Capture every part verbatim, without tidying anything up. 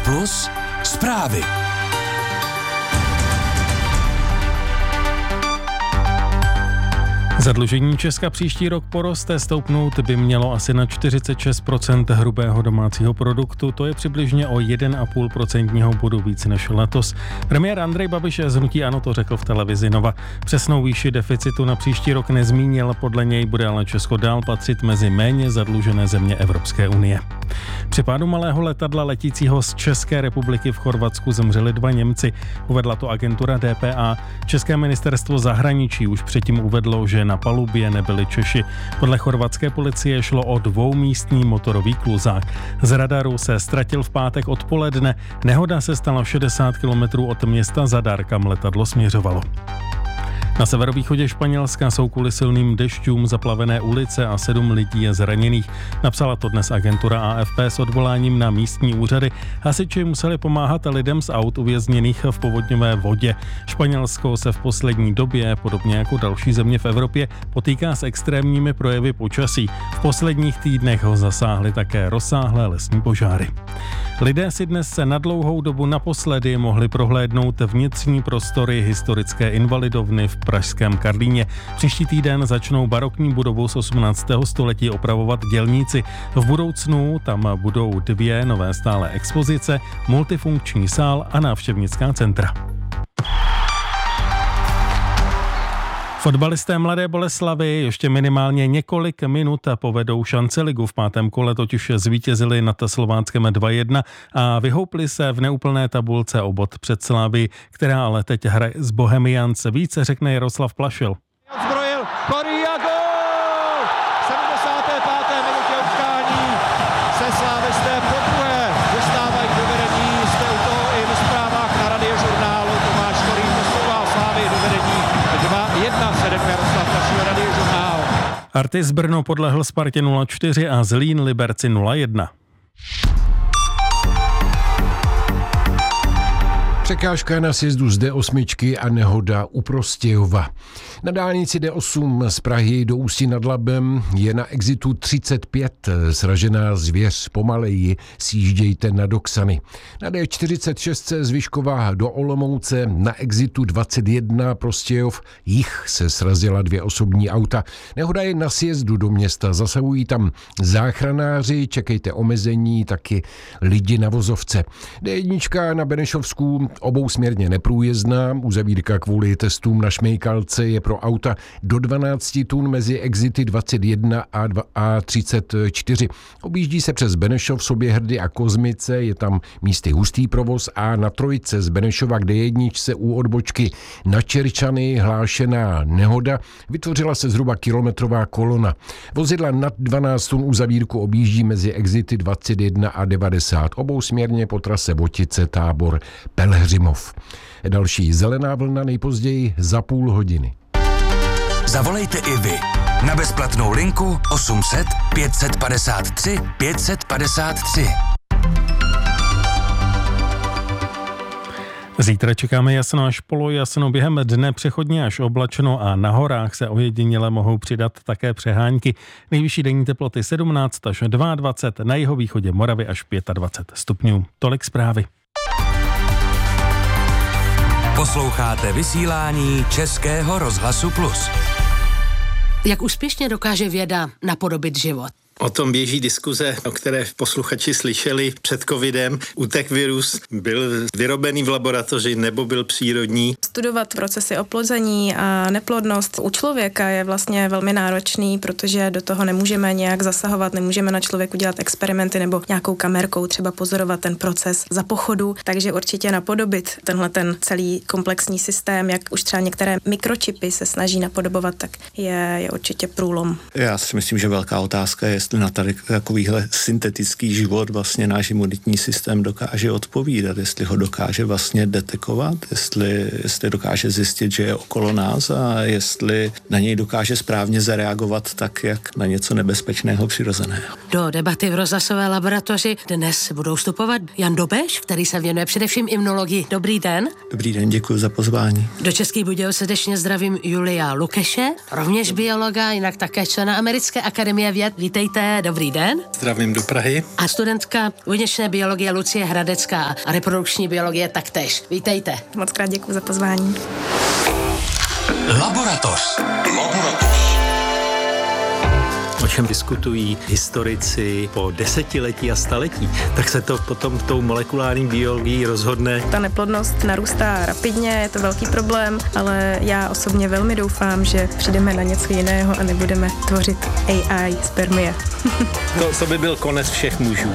Plus zprávy. Zadlužení Česka příští rok poroste, stoupnout by mělo asi na čtyřicet šest procent hrubého domácího produktu, to je přibližně o jeden celá pět procentního bodu víc než letos. Premiér Andrej Babiš z hnutí ANO to řekl v televizi Nova. Přesnou výši deficitu na příští rok nezmínil, podle něj bude ale Česko dál patřit mezi méně zadlužené země Evropské unie. Při pádu malého letadla letícího z České republiky v Chorvatsku zemřeli dva Němci, uvedla to agentura D P A. České ministerstvo zahraničí už předtím uvedlo, že na palubě nebyli Češi. Podle chorvatské policie šlo o dvoumístný motorový kluzák. Z radaru se ztratil v pátek odpoledne. Nehoda se stala šedesát kilometrů od města Zadar, kam letadlo směřovalo. Na severovýchodě Španělska jsou kvůli silným dešťům zaplavené ulice a sedm lidí je zraněných. Napsala to dnes agentura A F P s odvoláním na místní úřady. Hasiči museli pomáhat lidem z aut uvězněných v povodňové vodě. Španělsko se v poslední době, podobně jako další země v Evropě, potýká s extrémními projevy počasí. V posledních týdnech ho zasáhly také rozsáhlé lesní požáry. Lidé si dnes se na dlouhou dobu naposledy mohli prohlédnout vnitřní prostory historické invalidovny v pražském Karlíně. Příští týden začnou barokní budovu z osmnáctého století opravovat dělníci. V budoucnu tam budou dvě nové stálé expozice, multifunkční sál a návštěvnická centra. Fotbalisté Mladé Boleslavi ještě minimálně několik minut povedou Šanceligu. V pátém kole totiž zvítězili nad Slováckem dva jedna a vyhoupli se v neúplné tabulce o bod před Slavii, která ale teď hraje s Bohemians. Více řekne Jaroslav Plašil. Zbrojil, Kory a gól! V sedmdesáté páté minutě utkání se slávisté podruhé dostávají do vedení. Jste u toho i ve zprávách na Radiožurnálu. Tomáš Korý posouval Slávii do vedení dva jedna. Sledujeme Jaroslav Plašil, Radiožurnál. Artis Brno podlehl Spartě nula čtyři a Zlín Liberci nula jedna. Překážka na sjezdu z D osm a nehoda u Prostějova. Na dálnici D osm z Prahy do Ústí nad Labem je na exitu třicet pět sražená zvěř. Pomaleji sjíždějte na Doksany. Na D čtyřicet šest z Vyškova do Olomouce na exitu dvacet jedna Prostějov jich se srazila dvě osobní auta. Nehoda je na sjezdu do města. Zasahují tam záchranáři, čekejte omezení, taky lidi na vozovce. D jedna na Benešovsku obousměrně neprůjezdná, uzavírka kvůli testům na šmejkalce je pro auta do dvanáct tun mezi exity dvacet jedna a třicet čtyři. Objíždí se přes Benešov, Soběhrdy a Kozmice, je tam místy hustý provoz a na trojce z Benešova k D jedna se u odbočky na Čerčany hlášená nehoda, vytvořila se zhruba kilometrová kolona. Vozidla nad dvanáct tun uzavírku objíždí mezi exity dvacet jedna a devadesát. Obousměrně po trase Votice, Tábor, Pelhřimov. Další zelená vlna nejpozději za půl hodiny. Zavolejte i vy na bezplatnou linku osm set pět set padesát tři pět set padesát tři. Zítra čekáme jasno až polojasno, během dne přechodně až oblačno a na horách se ojediněle mohou přidat také přehánky. Nejvyšší denní teploty sedmnáct až dvacet dva, na jihovýchodě Moravy až dvacet pět stupňů. Tolik zprávy. Posloucháte vysílání Českého rozhlasu Plus. Jak úspěšně dokáže věda napodobit život? O tom běží diskuze, o které posluchači slyšeli před covidem. Utek virus, byl vyrobený v laboratoři nebo byl přírodní. Studovat procesy oplození a neplodnost u člověka je vlastně velmi náročný, protože do toho nemůžeme nějak zasahovat, nemůžeme na člověku dělat experimenty nebo nějakou kamerkou třeba pozorovat ten proces za pochodu, takže určitě napodobit tenhle ten celý komplexní systém, jak už třeba některé mikročipy se snaží napodobovat, tak je, je určitě průlom. Já si myslím, že velká otázka je, jestli na tady takovýhle syntetický život vlastně náš imunitní systém dokáže odpovídat, jestli ho dokáže vlastně detekovat, jestli, jestli dokáže zjistit, že je okolo nás a jestli na něj dokáže správně zareagovat tak, jak na něco nebezpečného, přirozeného. Do debaty v rozhlasové laboratoři dnes budou vstupovat Jan Dobeš, který se věnuje především imunologii. Dobrý den. Dobrý den, děkuji za pozvání. Do Českých Budějovic srdečně zdravím Julia Lukeše, rovněž biologa, jinak také člena Americké akademie věd. Vítejte. Vítejte, dobrý den. Zdravím do Prahy. A studentka buněčné biologie Lucie Hradecká a reprodukční biologie taktéž. Vítejte. Moc krát děkuji za pozvání. Laboratoř. Laboratoř. O čem diskutují historici po desetiletí a staletí, tak se to potom tou molekulární biologií rozhodne. Ta neplodnost narůstá rapidně, je to velký problém, ale já osobně velmi doufám, že přijdeme na něco jiného a nebudeme tvořit A I spermie. To, to by byl konec všech mužů.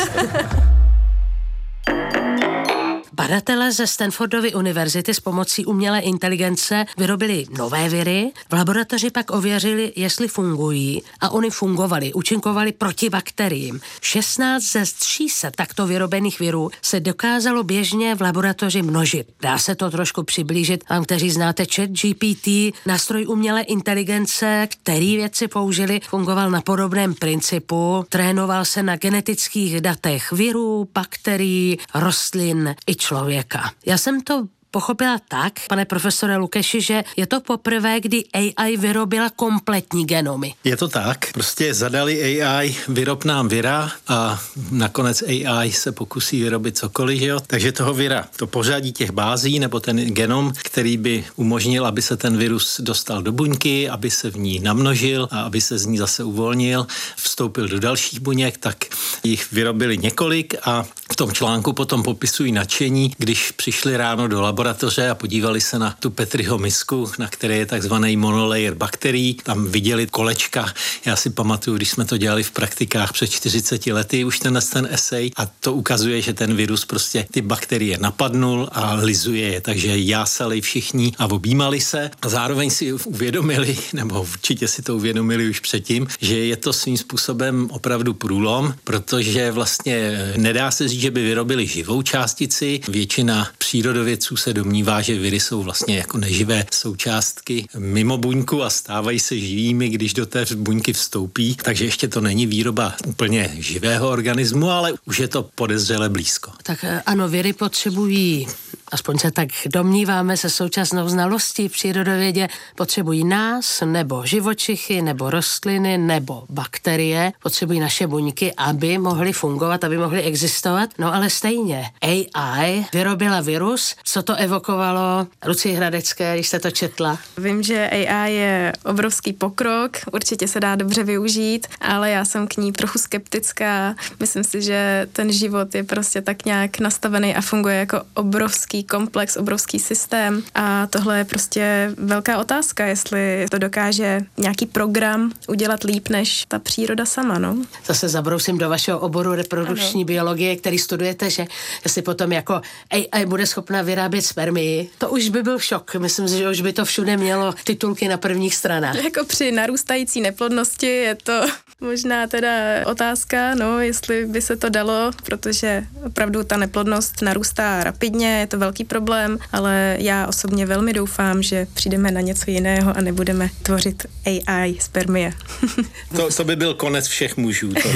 Badatelé ze Stanfordovy univerzity s pomocí umělé inteligence vyrobili nové viry, v laboratoři pak ověřili, jestli fungují a oni fungovali, účinkovali proti bakteriím. šestnáct ze tří set takto vyrobených virů se dokázalo běžně v laboratoři množit. Dá se to trošku přiblížit vám, kteří znáte ChatGPT, nástroj umělé inteligence, který vědci použili, fungoval na podobném principu, trénoval se na genetických datech virů, bakterií, rostlin i člověka. Já jsem to pochopila tak, pane profesore Lukeši, že je to poprvé, kdy A I vyrobila kompletní genomy. Je to tak. Prostě zadali A I, vyrob nám vira a nakonec A I se pokusí vyrobit cokoliv, jo? Takže toho vira, to pořadí těch bází nebo ten genom, který by umožnil, aby se ten virus dostal do buňky, aby se v ní namnožil a aby se z ní zase uvolnil, vstoupil do dalších buněk, tak jich vyrobili několik a v tom článku potom popisují nadšení, když přišli ráno do laboratoře a podívali se na tu Petriho misku, na které je takzvaný monolayer bakterií. Tam viděli kolečka. Já si pamatuju, když jsme to dělali v praktikách před čtyřiceti lety, už ten ten esej a to ukazuje, že ten virus prostě ty bakterie napadnul a lizuje je. Takže jásali všichni a objímali se a zároveň si uvědomili, nebo určitě si to uvědomili už předtím, že je to svým způsobem opravdu průlom, protože vlastně nedá se říct, že by vyrobili živou částici. Většina přírodovědců se domnívá, že viry jsou vlastně jako neživé součástky mimo buňku a stávají se živými, když do té buňky vstoupí. Takže ještě to není výroba úplně živého organismu, ale už je to podezřele blízko. Tak ano, viry potřebují, aspoň se tak domníváme se současnou znalostí v přírodovědě, potřebují nás, nebo živočichy, nebo rostliny, nebo bakterie, potřebují naše buňky, aby mohly fungovat, aby mohly existovat. No ale stejně, A I vyrobila virus, co to evokovalo Lucii Hradecké, když jste to četla? Vím, že A I je obrovský pokrok, určitě se dá dobře využít, ale já jsem k ní trochu skeptická. Myslím si, že ten život je prostě tak nějak nastavený a funguje jako obrovský komplex, obrovský systém a tohle je prostě velká otázka, jestli to dokáže nějaký program udělat líp než ta příroda sama, no. Zase zabrousím do vašeho oboru reprodukční ano. biologie, který studujete, že jestli potom jako A I bude schopna vyrábět spermii, to už by byl šok. Myslím si, že už by to všude mělo titulky na prvních stranách. Jako při narůstající neplodnosti je to možná teda otázka, no, jestli by se to dalo, protože opravdu ta neplodnost narůstá rapidně, je to velký problém, ale já osobně velmi doufám, že přijdeme na něco jiného a nebudeme tvořit A I spermie. To, to by byl konec všech mužů. To,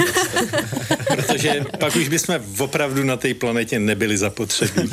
protože pak už bychom opravdu na té planetě nebyli zapotřebí.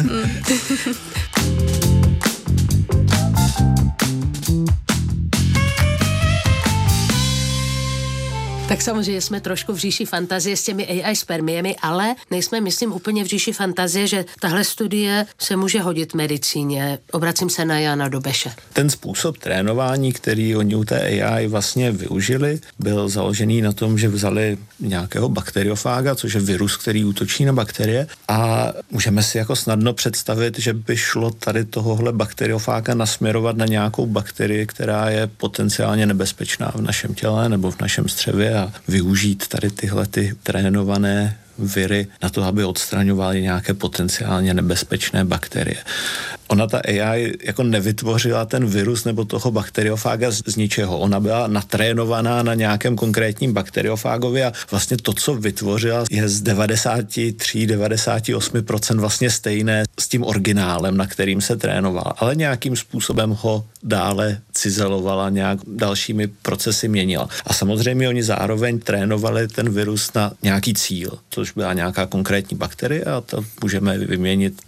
Tak samozřejmě jsme trošku v říši fantazie s těmi A I spermiemi, ale nejsme, myslím, úplně v říši fantazie, že tahle studie se může hodit medicíně. Obracím se na Jana Dobeše. Ten způsob trénování, který oni u té A I vlastně využili, byl založený na tom, že vzali nějakého bakteriofága, což je virus, který útočí na bakterie a můžeme si jako snadno představit, že by šlo tady tohohle bakteriofága nasměrovat na nějakou bakterii, která je potenciálně nebezpečná v našem těle nebo v našem střevě a využít tady tyhle ty trénované viry na to, aby odstraňovaly nějaké potenciálně nebezpečné bakterie. Ona ta A I jako nevytvořila ten virus nebo toho bakteriofága z, z ničeho. Ona byla natrénovaná na nějakém konkrétním bakteriofágovi a vlastně to, co vytvořila, je z devadesát tři devadesát osm procent vlastně stejné s tím originálem, na kterým se trénovala, ale nějakým způsobem ho dále cizelovala, nějak dalšími procesy měnila. A samozřejmě oni zároveň trénovali ten virus na nějaký cíl, což byla nějaká konkrétní bakterie a to můžeme vyměnit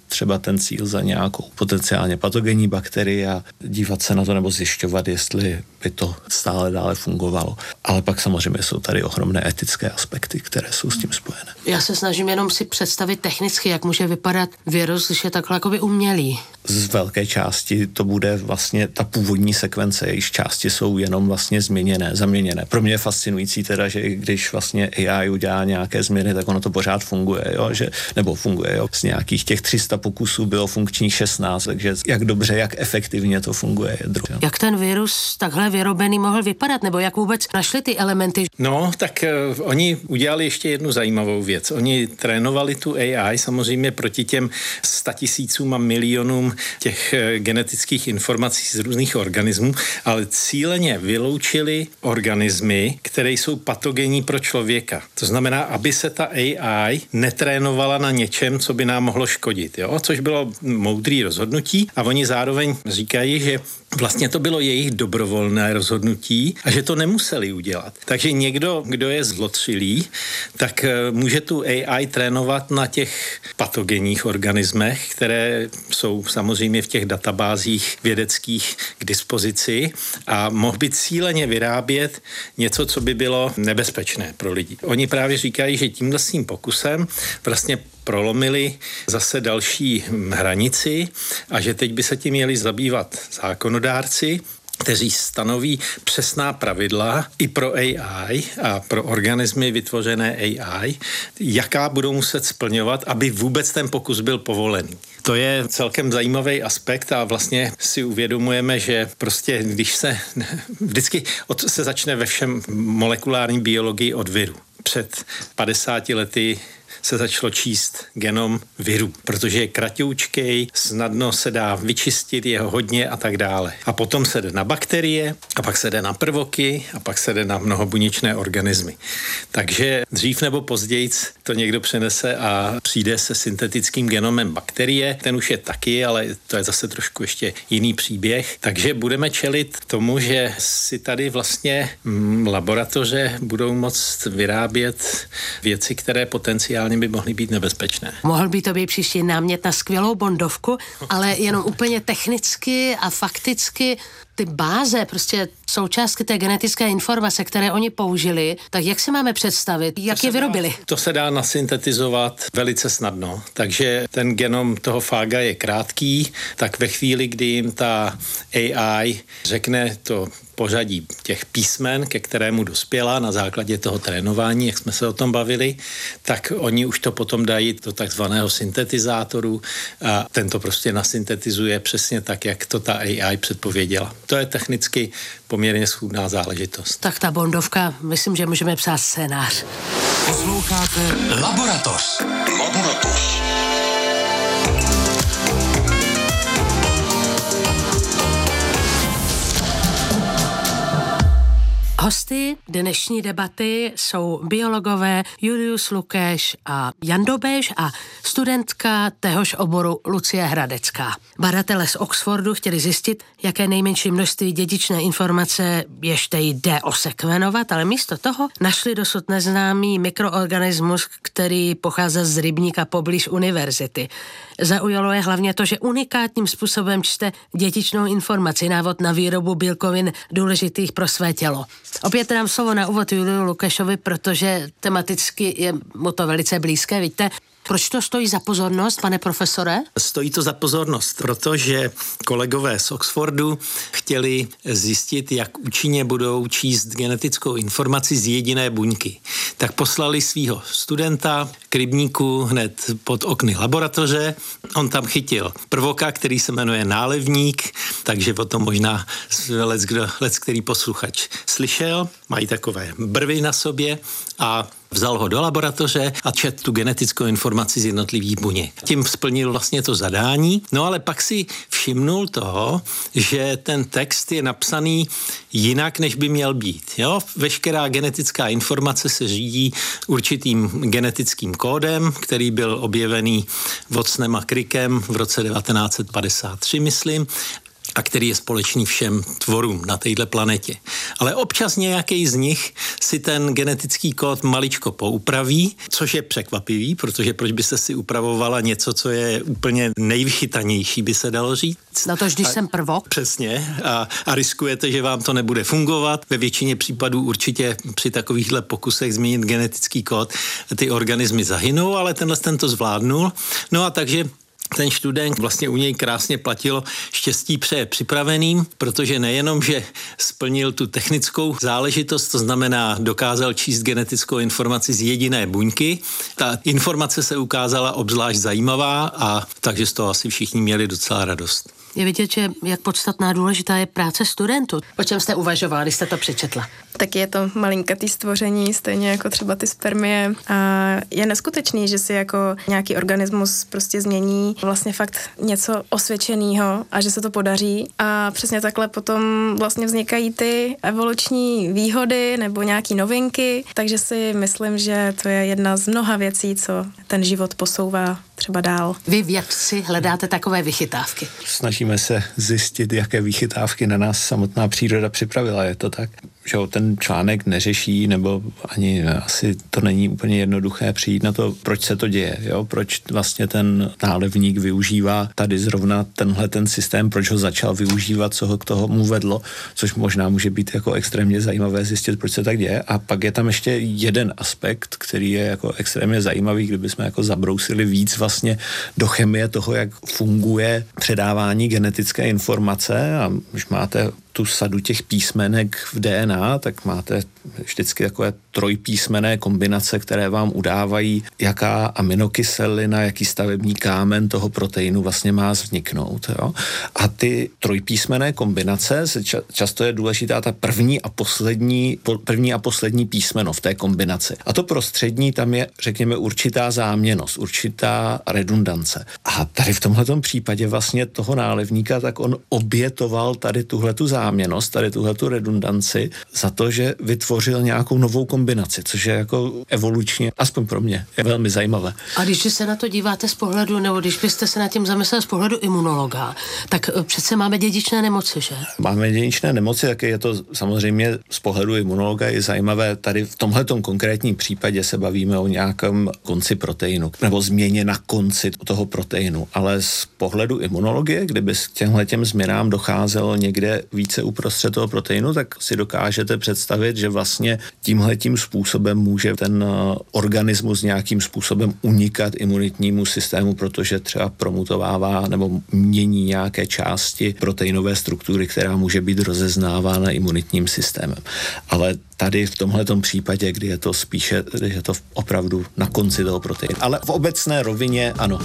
třeba ten cíl za nějakou potenciálně patogenní bakterii a dívat se na to nebo zjišťovat, jestli by to stále dále fungovalo. Ale pak samozřejmě jsou tady ohromné etické aspekty, které jsou s tím spojené. Já se snažím jenom si představit technicky, jak může vypadat virus, když je takhle jakoby umělý. Z velké části to bude vlastně ta původní sekvence, jejíž části jsou jenom vlastně změněné, zaměněné. Pro mě je fascinující teda, že když vlastně A I udělá nějaké změny, tak ono to pořád funguje, jo? Že, nebo funguje, jo? Z nějakých těch tři sta pokusů bylo funkčních šestnáct, takže jak dobře, jak efektivně to funguje. Je druhé. Jak ten virus takhle vyrobený mohl vypadat, nebo jak vůbec našli ty elementy? No, tak uh, oni udělali ještě jednu zajímavou věc. Oni trénovali tu A I samozřejmě proti těm statisícům a milionům těch uh, genetických informací z různých organismů, ale cíleně vyloučili organismy, které jsou patogenní pro člověka. To znamená, aby se ta A I netrénovala na něčem, co by nám mohlo škodit, jo? Což bylo moudrý rozhodnutí a oni zároveň říkají, že vlastně to bylo jejich dobrovolné rozhodnutí a že to nemuseli udělat. Takže někdo, kdo je zlotřilý, tak může tu A I trénovat na těch patogenních organismech, které jsou samozřejmě v těch databázích vědeckých k dispozici a mohl by cíleně vyrábět něco, co by bylo nebezpečné pro lidi. Oni právě říkají, že tímhle svým pokusem vlastně prolomili zase další hranici a že teď by se tím měli zabývat zákonodárci, kteří stanoví přesná pravidla i pro A I a pro organismy vytvořené A I, jaká budou muset splňovat, aby vůbec ten pokus byl povolený. To je celkem zajímavý aspekt a vlastně si uvědomujeme, že prostě když se vždycky od, se začne ve všem molekulární biologii od viru. Před padesáti lety se začalo číst genom viru, protože je kratoučkej, snadno se dá vyčistit, je ho hodně a tak dále. A potom se jde na bakterie, a pak se jde na prvoky, a pak se jde na mnohobuněčné organismy. Takže dřív nebo později to někdo přenese a přijde se syntetickým genomem bakterie. Ten už je taky, ale to je zase trošku ještě jiný příběh. Takže budeme čelit tomu, že si tady vlastně hm, laboratoře budou moct vyrábět věci, které potenciálně by mohly být nebezpečné. Mohl by to být příští námět na skvělou bondovku, ale jenom úplně technicky a fakticky ty báze, prostě součástky té genetické informace, které oni použili, tak jak si máme představit, jak je vyrobili? To se dá nasyntetizovat velice snadno, takže ten genom toho fága je krátký, tak ve chvíli, kdy jim ta A I řekne to pořadí těch písmen, ke kterému dospěla na základě toho trénování, jak jsme se o tom bavili, tak oni už to potom dají do takzvaného syntetizátoru a ten to prostě nasyntetizuje přesně tak, jak to ta A I předpověděla. To je technicky poměrně schůdná záležitost. Tak ta bondovka, myslím, že můžeme psát scénář. Posloucháte Laboratoř. Laboratoř. Hosty dnešní debaty jsou biologové Julius Lukeš a Jan Dobeš a studentka téhož oboru Lucie Hradecká. Badatelé z Oxfordu chtěli zjistit, jaké nejmenší množství dědičné informace ještě jde osekvenovat, ale místo toho našli dosud neznámý mikroorganismus, který pochází z rybníka poblíž univerzity. Zaujalo je hlavně to, že unikátním způsobem čte dědičnou informaci, návod na výrobu bílkovin důležitých pro své tělo. Opět dám slovo na úvod Juliu Lukešovi, protože tematicky je mu to velice blízké, víte. Proč to stojí za pozornost, pane profesore? Stojí to za pozornost, protože kolegové z Oxfordu chtěli zjistit, jak účinně budou číst genetickou informaci z jediné buňky. Tak poslali svého studenta k rybníku hned pod okny laboratoře. On tam chytil prvoka, který se jmenuje nálevník, takže o tom možná lec, kdo, lec který posluchač slyšel. Mají takové brvy na sobě a vzal ho do laboratoře a čet tu genetickou informaci z jednotlivých buněk. Tím splnil vlastně to zadání, no ale pak si všimnul toho, že ten text je napsaný jinak, než by měl být. Jo? Veškerá genetická informace se řídí určitým genetickým kódem, který byl objevený Watsonem a Crickem v roce devatenáct set padesát tři, myslím. a který je společný všem tvorům na této planetě. Ale občas nějaký z nich si ten genetický kód maličko poupraví, což je překvapivý, protože proč byste si upravovala něco, co je úplně nejvychytanější, by se dalo říct. Na to, když a, jsem prvok. Přesně. A, a riskujete, že vám to nebude fungovat. Ve většině případů určitě při takovýchhle pokusech změnit genetický kód ty organismy zahynou, ale tenhle ten to zvládnul. No a takže ten student, vlastně u něj krásně platilo štěstí přeje připraveným, protože nejenom, že splnil tu technickou záležitost, to znamená dokázal číst genetickou informaci z jediné buňky, ta informace se ukázala obzvlášť zajímavá a takže z toho asi všichni měli docela radost. Je vidět, že jak podstatná důležitá je práce studentů. O čem jste uvažovala, když jste to přečetla? Tak je to malinkatý stvoření, stejně jako třeba ty spermie. A je neskutečný, že si jako nějaký organismus prostě změní vlastně fakt něco osvědčenýho a že se to podaří. A přesně takhle potom vlastně vznikají ty evoluční výhody nebo nějaký novinky. Takže si myslím, že to je jedna z mnoha věcí, co ten život posouvá třeba dál. Vy vědci hledáte takové vychytávky. Snažíme se zjistit, jaké vychytávky na nás samotná příroda připravila. Je to tak? Že ten článek neřeší, nebo ani asi to není úplně jednoduché přijít na to, proč se to děje, jo? Proč vlastně ten nálevník využívá tady zrovna tenhle ten systém, proč ho začal využívat, co ho k tomu vedlo, což možná může být jako extrémně zajímavé zjistit, proč se tak děje. A pak je tam ještě jeden aspekt, který je jako extrémně zajímavý, kdybychom jako zabrousili víc vlastně do chemie toho, jak funguje předávání genetické informace a už máte tu sadu těch písmenek v D N A, tak máte vždycky takové trojpísmenné kombinace, které vám udávají, jaká aminokyselina, jaký stavební kámen toho proteinu vlastně má vzniknout. Jo? A ty trojpísmenné kombinace, se ča- často je důležitá ta první a poslední, po, první a poslední písmeno v té kombinaci. A to prostřední, tam je, řekněme, určitá záměnnost, určitá redundance. A tady v tomhletom případě vlastně toho nálevníka, tak on obětoval tady tuhletu záměnost, tady tuhletu redundanci za to, že vytvořil nějakou novou kombinaci, což je jako evolučně, aspoň pro mě, je velmi zajímavé. A když se na to díváte z pohledu, nebo když byste se nad tím zamysleli z pohledu imunologa, tak přece máme dědičné nemoci, že? Máme dědičné nemoci, tak je to samozřejmě z pohledu imunologa je zajímavé. Tady v tomhletom konkrétním případě se bavíme o nějakém konci proteinu, nebo změně na konci toho proteinu, ale z pohledu imunologie, kdyby s těmhletěm změnám docházelo někde více uprostřed toho proteinu, tak si dokážete představit, že vlastně tímhletím způsobem může ten organismus nějakým způsobem unikat imunitnímu systému, protože třeba promutovává nebo mění nějaké části proteinové struktury, která může být rozeznávána imunitním systémem. Ale tady v tomhletom případě, kdy je to spíše, kdy je to opravdu na konci toho proteinu. Ale v obecné rovině ano.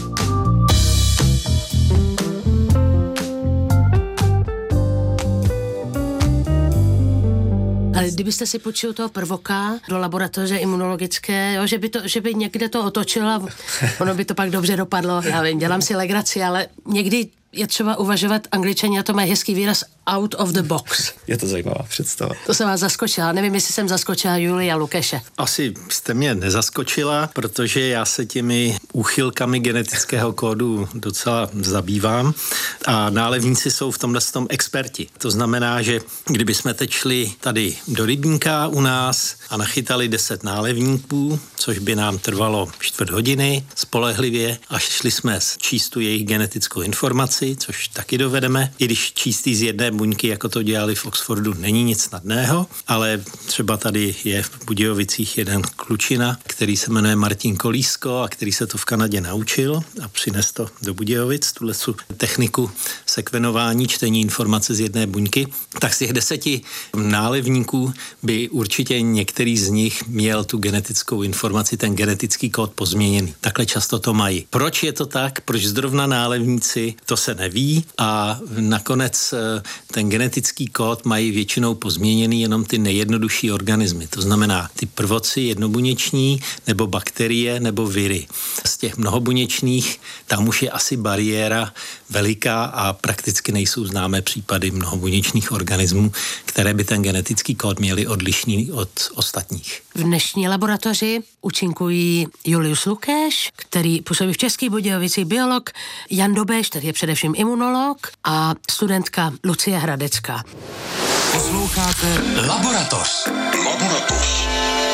Ale kdybyste si počul toho prvoka do laboratoře imunologické, jo, že, by to, že by někde to otočila, ono by to pak dobře dopadlo, já vím, dělám si legraci, ale někdy je třeba uvažovat, Angličani na to mají hezký výraz out of the box. Je to zajímavá představa. To jsem vás zaskočila, nevím, jestli jsem zaskočila Julii a Lukeše. Asi jste mě nezaskočila, protože já se těmi úchylkami genetického kódu docela zabývám a nálevníci jsou v tomhle tom experti. To znamená, že kdyby jsme teď šli tady do rybníka u nás a nachytali deset nálevníků, což by nám trvalo čtvrt hodiny spolehlivě a šli jsme číst tu jejich genetickou informaci, což taky dovedeme, i když číst z jedné buňky, jako to dělali v Oxfordu, není nic snadného, ale třeba tady je v Budějovicích jeden klučina, který se jmenuje Martin Kolísko a který se to v Kanadě naučil a přines to do Budějovic, tuhle techniku sekvenování, čtení informace z jedné buňky. Tak z těch deseti nálevníků by určitě některý z nich měl tu genetickou informaci, ten genetický kód pozměněný. Takhle často to mají. Proč je to tak? Proč zrovna nálevníci? To se neví a nakonec ten genetický kód mají většinou pozměněný jenom ty nejjednodušší organismy. To znamená ty prvoci jednobuněční nebo bakterie nebo viry. Z těch mnohobuněčných tam už je asi bariéra veliká a prakticky nejsou známé případy mnohobuněčných organismů, které by ten genetický kód měly odlišný od ostatních. V dnešní laboratoři účinkují Julius Lukáš, který působí v Českých Budějovicích, biolog, Jan Dobeš, který je především imunolog, a studentka Lucie Hradecká. Posloucháte Laboratoř. Laboratoř.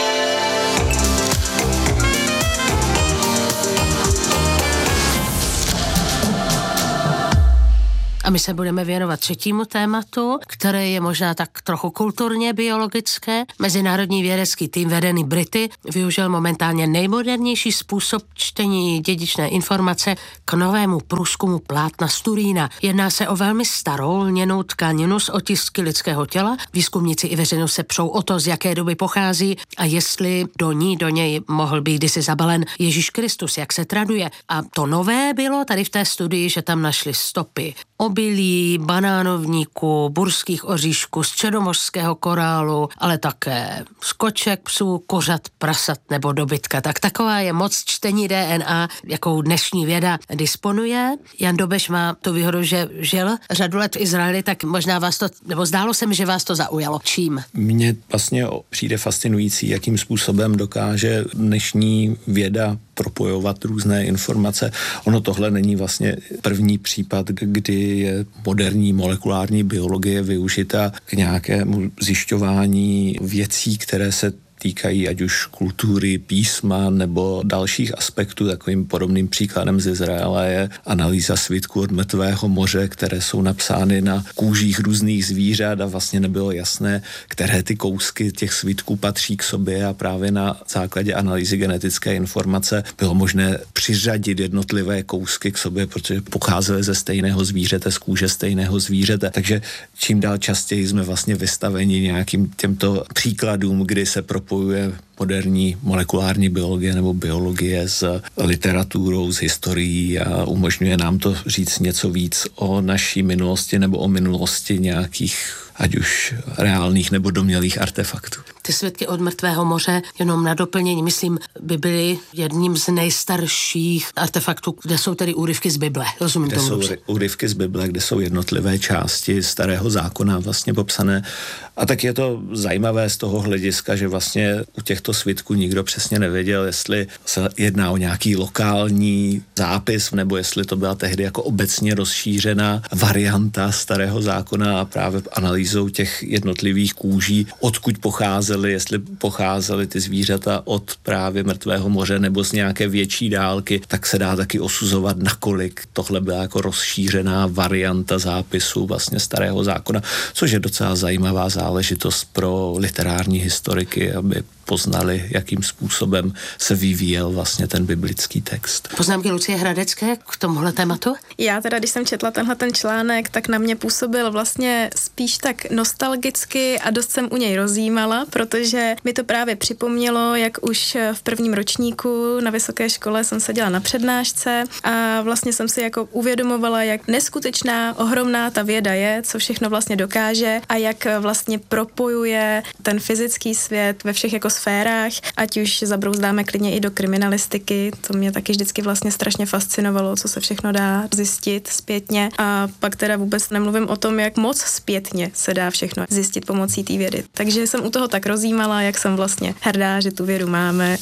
A my se budeme věnovat třetímu tématu, které je možná tak trochu kulturně biologické. Mezinárodní vědecký tým vedený Brity využil momentálně nejmodernější způsob čtení dědičné informace k novému průzkumu plátna z Turína. Jedná se o velmi starou lněnou tkaninu z otisky lidského těla. Výzkumníci i veřejnost se přou o to, z jaké doby pochází a jestli do ní, do něj mohl být kdysi zabalen Ježíš Kristus, jak se traduje. A to nové bylo tady v té studii, že tam našli stopy obilí, banánovníků, burských oříšků, středomořského korálu, ale také z koček, psů, kořat, prasat nebo dobytka. Tak taková je moc čtení D N A, jakou dnešní věda disponuje. Jan Dobeš má tu výhodu, že žil řadu let v Izraeli, tak možná vás to, nebo zdálo se mi, že vás to zaujalo. Čím? Mně vlastně přijde fascinující, jakým způsobem dokáže dnešní věda propojovat různé informace. Ono tohle není vlastně první případ, kdy je moderní molekulární biologie využita k nějakému zjišťování věcí, které se týkají ať už kultury, písma nebo dalších aspektů. Takovým podobným příkladem z Izraele je analýza svitků od mrtvého moře, které jsou napsány na kůžích různých zvířat a vlastně nebylo jasné, které ty kousky těch svitků patří k sobě, a právě na základě analýzy genetické informace bylo možné přiřadit jednotlivé kousky k sobě, protože pocházely ze stejného zvířete, z kůže stejného zvířete. Takže čím dál častěji jsme vlastně vystaveni nějakým těmto příkladům, kdy se pro propojuje moderní molekulární biologie nebo biologie s literaturou, s historií a umožňuje nám to říct něco víc o naší minulosti nebo o minulosti nějakých ať už reálných nebo domnělých artefaktů. Ty svitky od mrtvého moře, jenom na doplnění, myslím, by byly jedním z nejstarších artefaktů, kde jsou tedy úryvky z Bible. Rozumím kde tomu jsou dobře. Úryvky z Bible, kde jsou jednotlivé části starého zákona vlastně popsané. A tak je to zajímavé z toho hlediska, že vlastně u těchto svitků nikdo přesně nevěděl, jestli se jedná o nějaký lokální zápis, nebo jestli to byla tehdy jako obecně rozšířená varianta starého zákona, a právě analýzou těch jednotlivých kůží, odkud pocházely, jestli pocházely ty zvířata od právě mrtvého moře nebo z nějaké větší dálky, tak se dá taky osuzovat, nakolik tohle byla jako rozšířená varianta zápisu vlastně starého zákona, což je docela zajímavá záležitost pro literární historiky, aby poznali, jakým způsobem se vyvíjel vlastně ten biblický text. Poznámky Lucie Hradecké k tomuhle tématu? Já teda, když jsem četla tenhle ten článek, tak na mě působil vlastně spíš tak nostalgicky a dost jsem u něj rozjímala, protože mi to právě připomnělo, jak už v prvním ročníku na vysoké škole jsem seděla na přednášce a vlastně jsem si jako uvědomovala, jak neskutečná, ohromná ta věda je, co všechno vlastně dokáže a jak vlastně propojuje ten fyzický svět ve všech jako sférách, ať už zabrouzdáme klidně i do kriminalistiky, to mě taky vždycky vlastně strašně fascinovalo, co se všechno dá zjistit zpětně, a pak teda vůbec nemluvím o tom, jak moc zpětně se dá všechno zjistit pomocí té vědy. Takže jsem u toho tak rozjímala, jak jsem vlastně hrdá, že tu vědu máme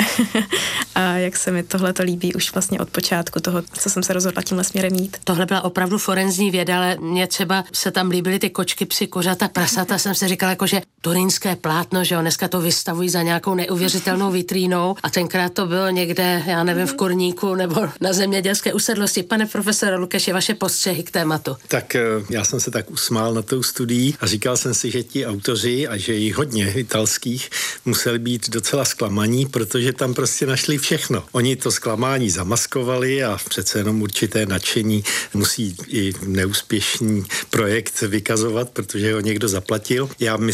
a jak se mi tohleto líbí už vlastně od počátku toho, co jsem se rozhodla tímhle směrem jít. Tohle byla opravdu forenzní věda, ale mně třeba se tam líbily ty kočky, psy, kořata, prasata, jsem si říkala, jako, že turínské plátno, že jo, dneska to vystavují za nějakou neuvěřitelnou vitrínou a tenkrát to bylo někde, já nevím, v kurníku nebo na zemědělské usedlosti. Pane profesore Lukeši, vaše postřehy k tématu. Tak já jsem se tak usmál na tou studií a říkal jsem si, že ti autoři a že jich hodně italských museli být docela zklamaní, protože tam prostě našli všechno. Oni to zklamání zamaskovali a přece jenom určité nadšení musí i neúspěšný projekt vykazovat, protože ho někdo zaplatil. Já myslím, že doufám,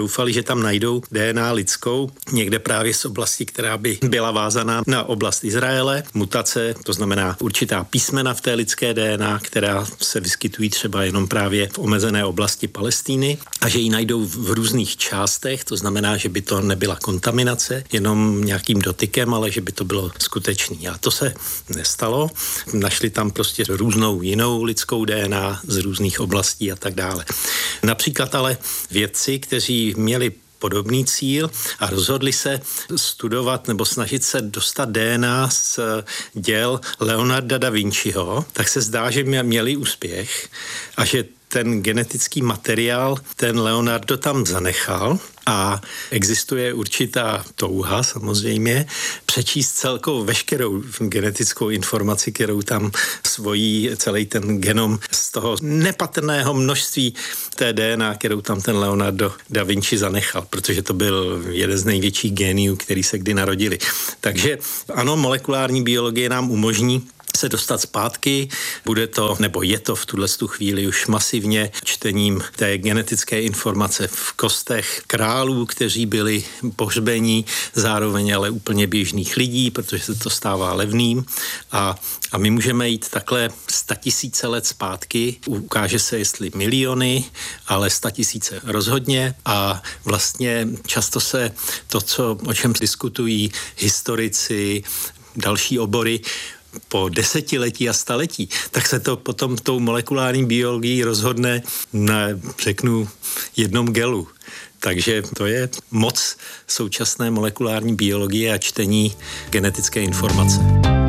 doufali, že tam najdou D N A lidskou, někde právě z oblasti, která by byla vázaná na oblast Izraele. Mutace, to znamená určitá písmena v té lidské D N A, která se vyskytují třeba jenom právě v omezené oblasti Palestíny a že ji najdou v různých částech, to znamená, že by to nebyla kontaminace, jenom nějakým dotykem, ale že by to bylo skutečný. A to se nestalo. Našli tam prostě různou jinou lidskou D N A z různých oblastí a tak dále. Například ale vědci, kteří měli podobný cíl a rozhodli se studovat nebo snažit se dostat D N A z děl Leonarda da Vinciho, tak se zdá, že měli úspěch a že ten genetický materiál ten Leonardo tam zanechal a existuje určitá touha samozřejmě přečíst celkou veškerou genetickou informaci, kterou tam svojí celý ten genom z toho nepatrného množství té D N A, kterou tam ten Leonardo da Vinci zanechal, protože to byl jeden z největších géniů, který se kdy narodili. Takže ano, molekulární biologie nám umožní se dostat zpátky. Bude to, nebo je to v tuhle chvíli už masivně čtením té genetické informace v kostech králů, kteří byli pohřbení, zároveň ale úplně běžných lidí, protože se to stává levným. A, a my můžeme jít takhle statisíce let zpátky. Ukáže se, jestli miliony, ale statisíce rozhodně. A vlastně často se to, co, o čem diskutují historici, další obory, po desetiletí a staletí, tak se to potom tou molekulární biologií rozhodne na, řeknu, jednom gelu. Takže to je moc současné molekulární biologie a čtení genetické informace.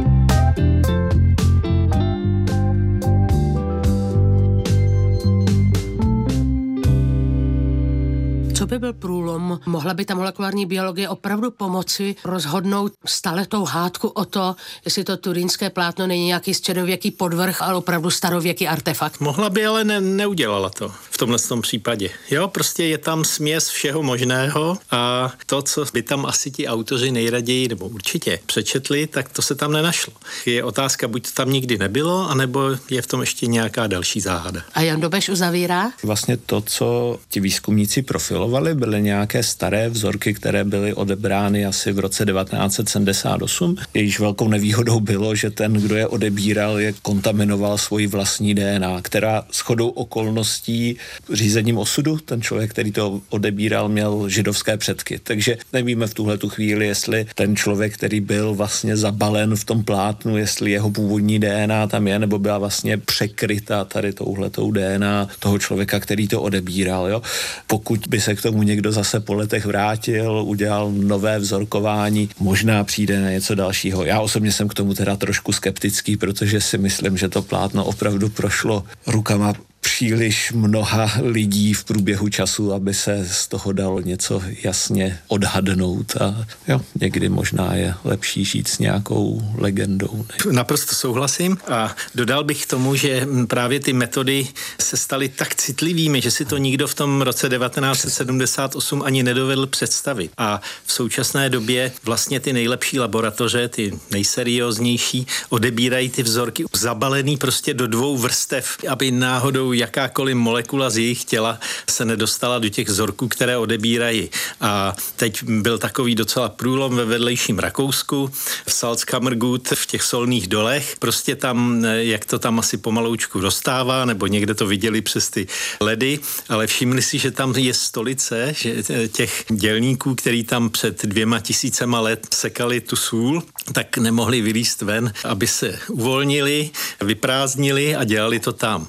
Co by byl průlom? Mohla by ta molekulární biologie opravdu pomoci rozhodnout staletou hádku o to, jestli to turínské plátno není nějaký středověký podvrch, ale opravdu starověký artefakt? Mohla by, ale ne, neudělala to v tomhle tom případě. Jo, prostě je tam směs všeho možného a to, co by tam asi ti autoři nejraději, nebo určitě přečetli, tak to se tam nenašlo. Je otázka, buď to tam nikdy nebylo, anebo je v tom ještě nějaká další záhada. A Jan Dobeš uzavírá? Vlastně to, co ti výzkumníci profilovali, byly nějaké staré vzorky, které byly odebrány asi v roce devatenáct set sedmdesát osm. Jejíž velkou nevýhodou bylo, že ten, kdo je odebíral, je kontaminoval svoji vlastní D N A, která shodou okolností řízením osudu, ten člověk, který to odebíral, měl židovské předky. Takže nevíme v tuhle tu chvíli, jestli ten člověk, který byl vlastně zabalen v tom plátnu, jestli jeho původní D N A tam je, nebo byla vlastně překryta tady touhletou D N A toho člověka, který to odebíral. Jo? Pokud by se k tomu někdo zase po letech vrátil, udělal nové vzorkování, možná přijde na něco dalšího. Já osobně jsem k tomu teda trošku skeptický, protože si myslím, že to plátno opravdu prošlo rukama příliš mnoha lidí v průběhu času, aby se z toho dalo něco jasně odhadnout a jo, někdy možná je lepší žít s nějakou legendou. Ne? Naprosto souhlasím a dodal bych k tomu, že právě ty metody se staly tak citlivými, že si to nikdo v tom roce devatenáct set sedmdesát osm ani nedovedl představit. A v současné době vlastně ty nejlepší laboratoře, ty nejserióznější, odebírají ty vzorky zabalený prostě do dvou vrstev, aby náhodou jakákoliv molekula z jejich těla se nedostala do těch vzorků, které odebírají. A teď byl takový docela průlom ve vedlejším Rakousku, v Salzkammergut, v těch solných dolech. Prostě tam, jak to tam asi pomaloučku dostává, nebo někde to viděli přes ty ledy, ale všimli si, že tam je stolice že těch dělníků, který tam před dvěma tisícema let sekali tu sůl, tak nemohli vylízt ven, aby se uvolnili, vyprázdnili a dělali to tam.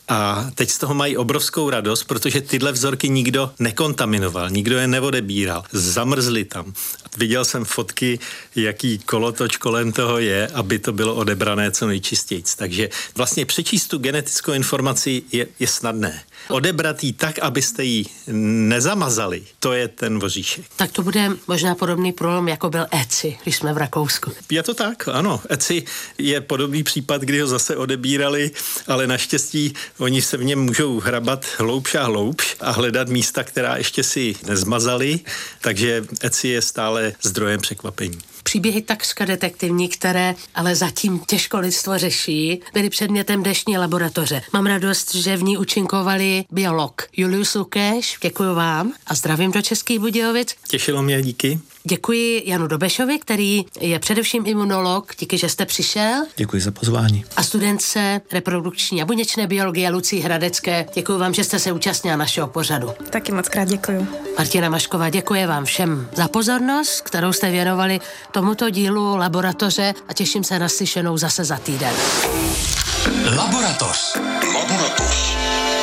A teď z toho mají obrovskou radost, protože tyhle vzorky nikdo nekontaminoval, nikdo je neodebíral, zamrzli tam. Viděl jsem fotky, jaký kolotoč kolem toho je, aby to bylo odebrané co nejčistějc. Takže vlastně přečíst tu genetickou informaci je, je snadné. Odebrat ji tak, abyste ji nezamazali, to je ten voříšek. Tak to bude možná podobný průlom, jako byl ECI, když jsme v Rakousku. Je to tak, ano. ECI je podobný případ, kdy ho zase odebírali, ale naštěstí Oni se v něm můžou hrabat hloubš a hloubš a hledat místa, která ještě si nezmazali, takže Etsy je stále zdrojem překvapení. Příběhy takřka detektivní, které ale zatím těžko lidstvo řeší, byly předmětem dnešní laboratoře. Mám radost, že v ní účinkovali biolog Julius Lukáš. Děkuji vám a zdravím do Českých Budějovic. Těšilo mě, díky. Děkuji Janu Dobešovi, který je především imunolog. Díky, že jste přišel. Děkuji za pozvání. A studentce reprodukční a buněčné biologie Lucii Hradecké. Děkuji vám, že jste se účastnila našeho pořadu. Taky moc krát děkuji. Martina Mašková, děkuji vám všem za pozornost, kterou jste věnovali tomuto dílu laboratoře a těším se na slyšenou zase za týden. Laboratoř. Laboratoř.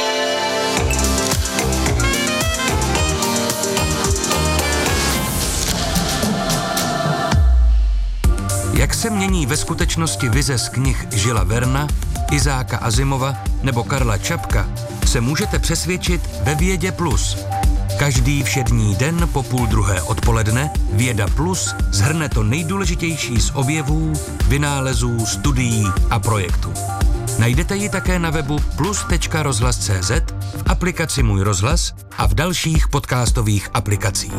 Jak se mění ve skutečnosti vize z knih Žila Verna, Izáka Asimova nebo Karla Čapka, se můžete přesvědčit ve Vědě Plus. Každý všední den po půl druhé odpoledne Věda Plus shrne to nejdůležitější z objevů, vynálezů, studií a projektů. Najdete ji také na webu plus tečka rozhlas tečka cé zet, v aplikaci Můj rozhlas a v dalších podcastových aplikacích.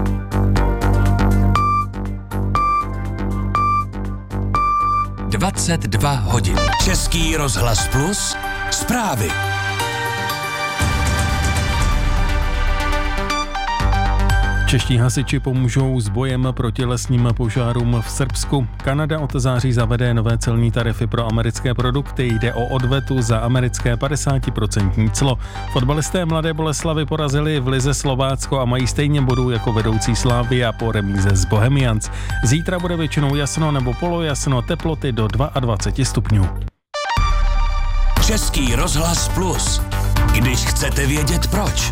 dvacet dva hodin. Český rozhlas Plus. Zprávy. Čeští hasiči pomůžou s bojem proti lesním požárům v Srbsku. Kanada od září zavede nové celní tarify pro americké produkty. Jde o odvetu za americké padesát procent clo. Fotbalisté Mladé Boleslavi porazili v lize Slovácko a mají stejně bodů jako vedoucí Slavia po remíze z Bohemians. Zítra bude většinou jasno nebo polojasno, teploty do dvacet dva stupňů. Český rozhlas Plus. Když chcete vědět proč.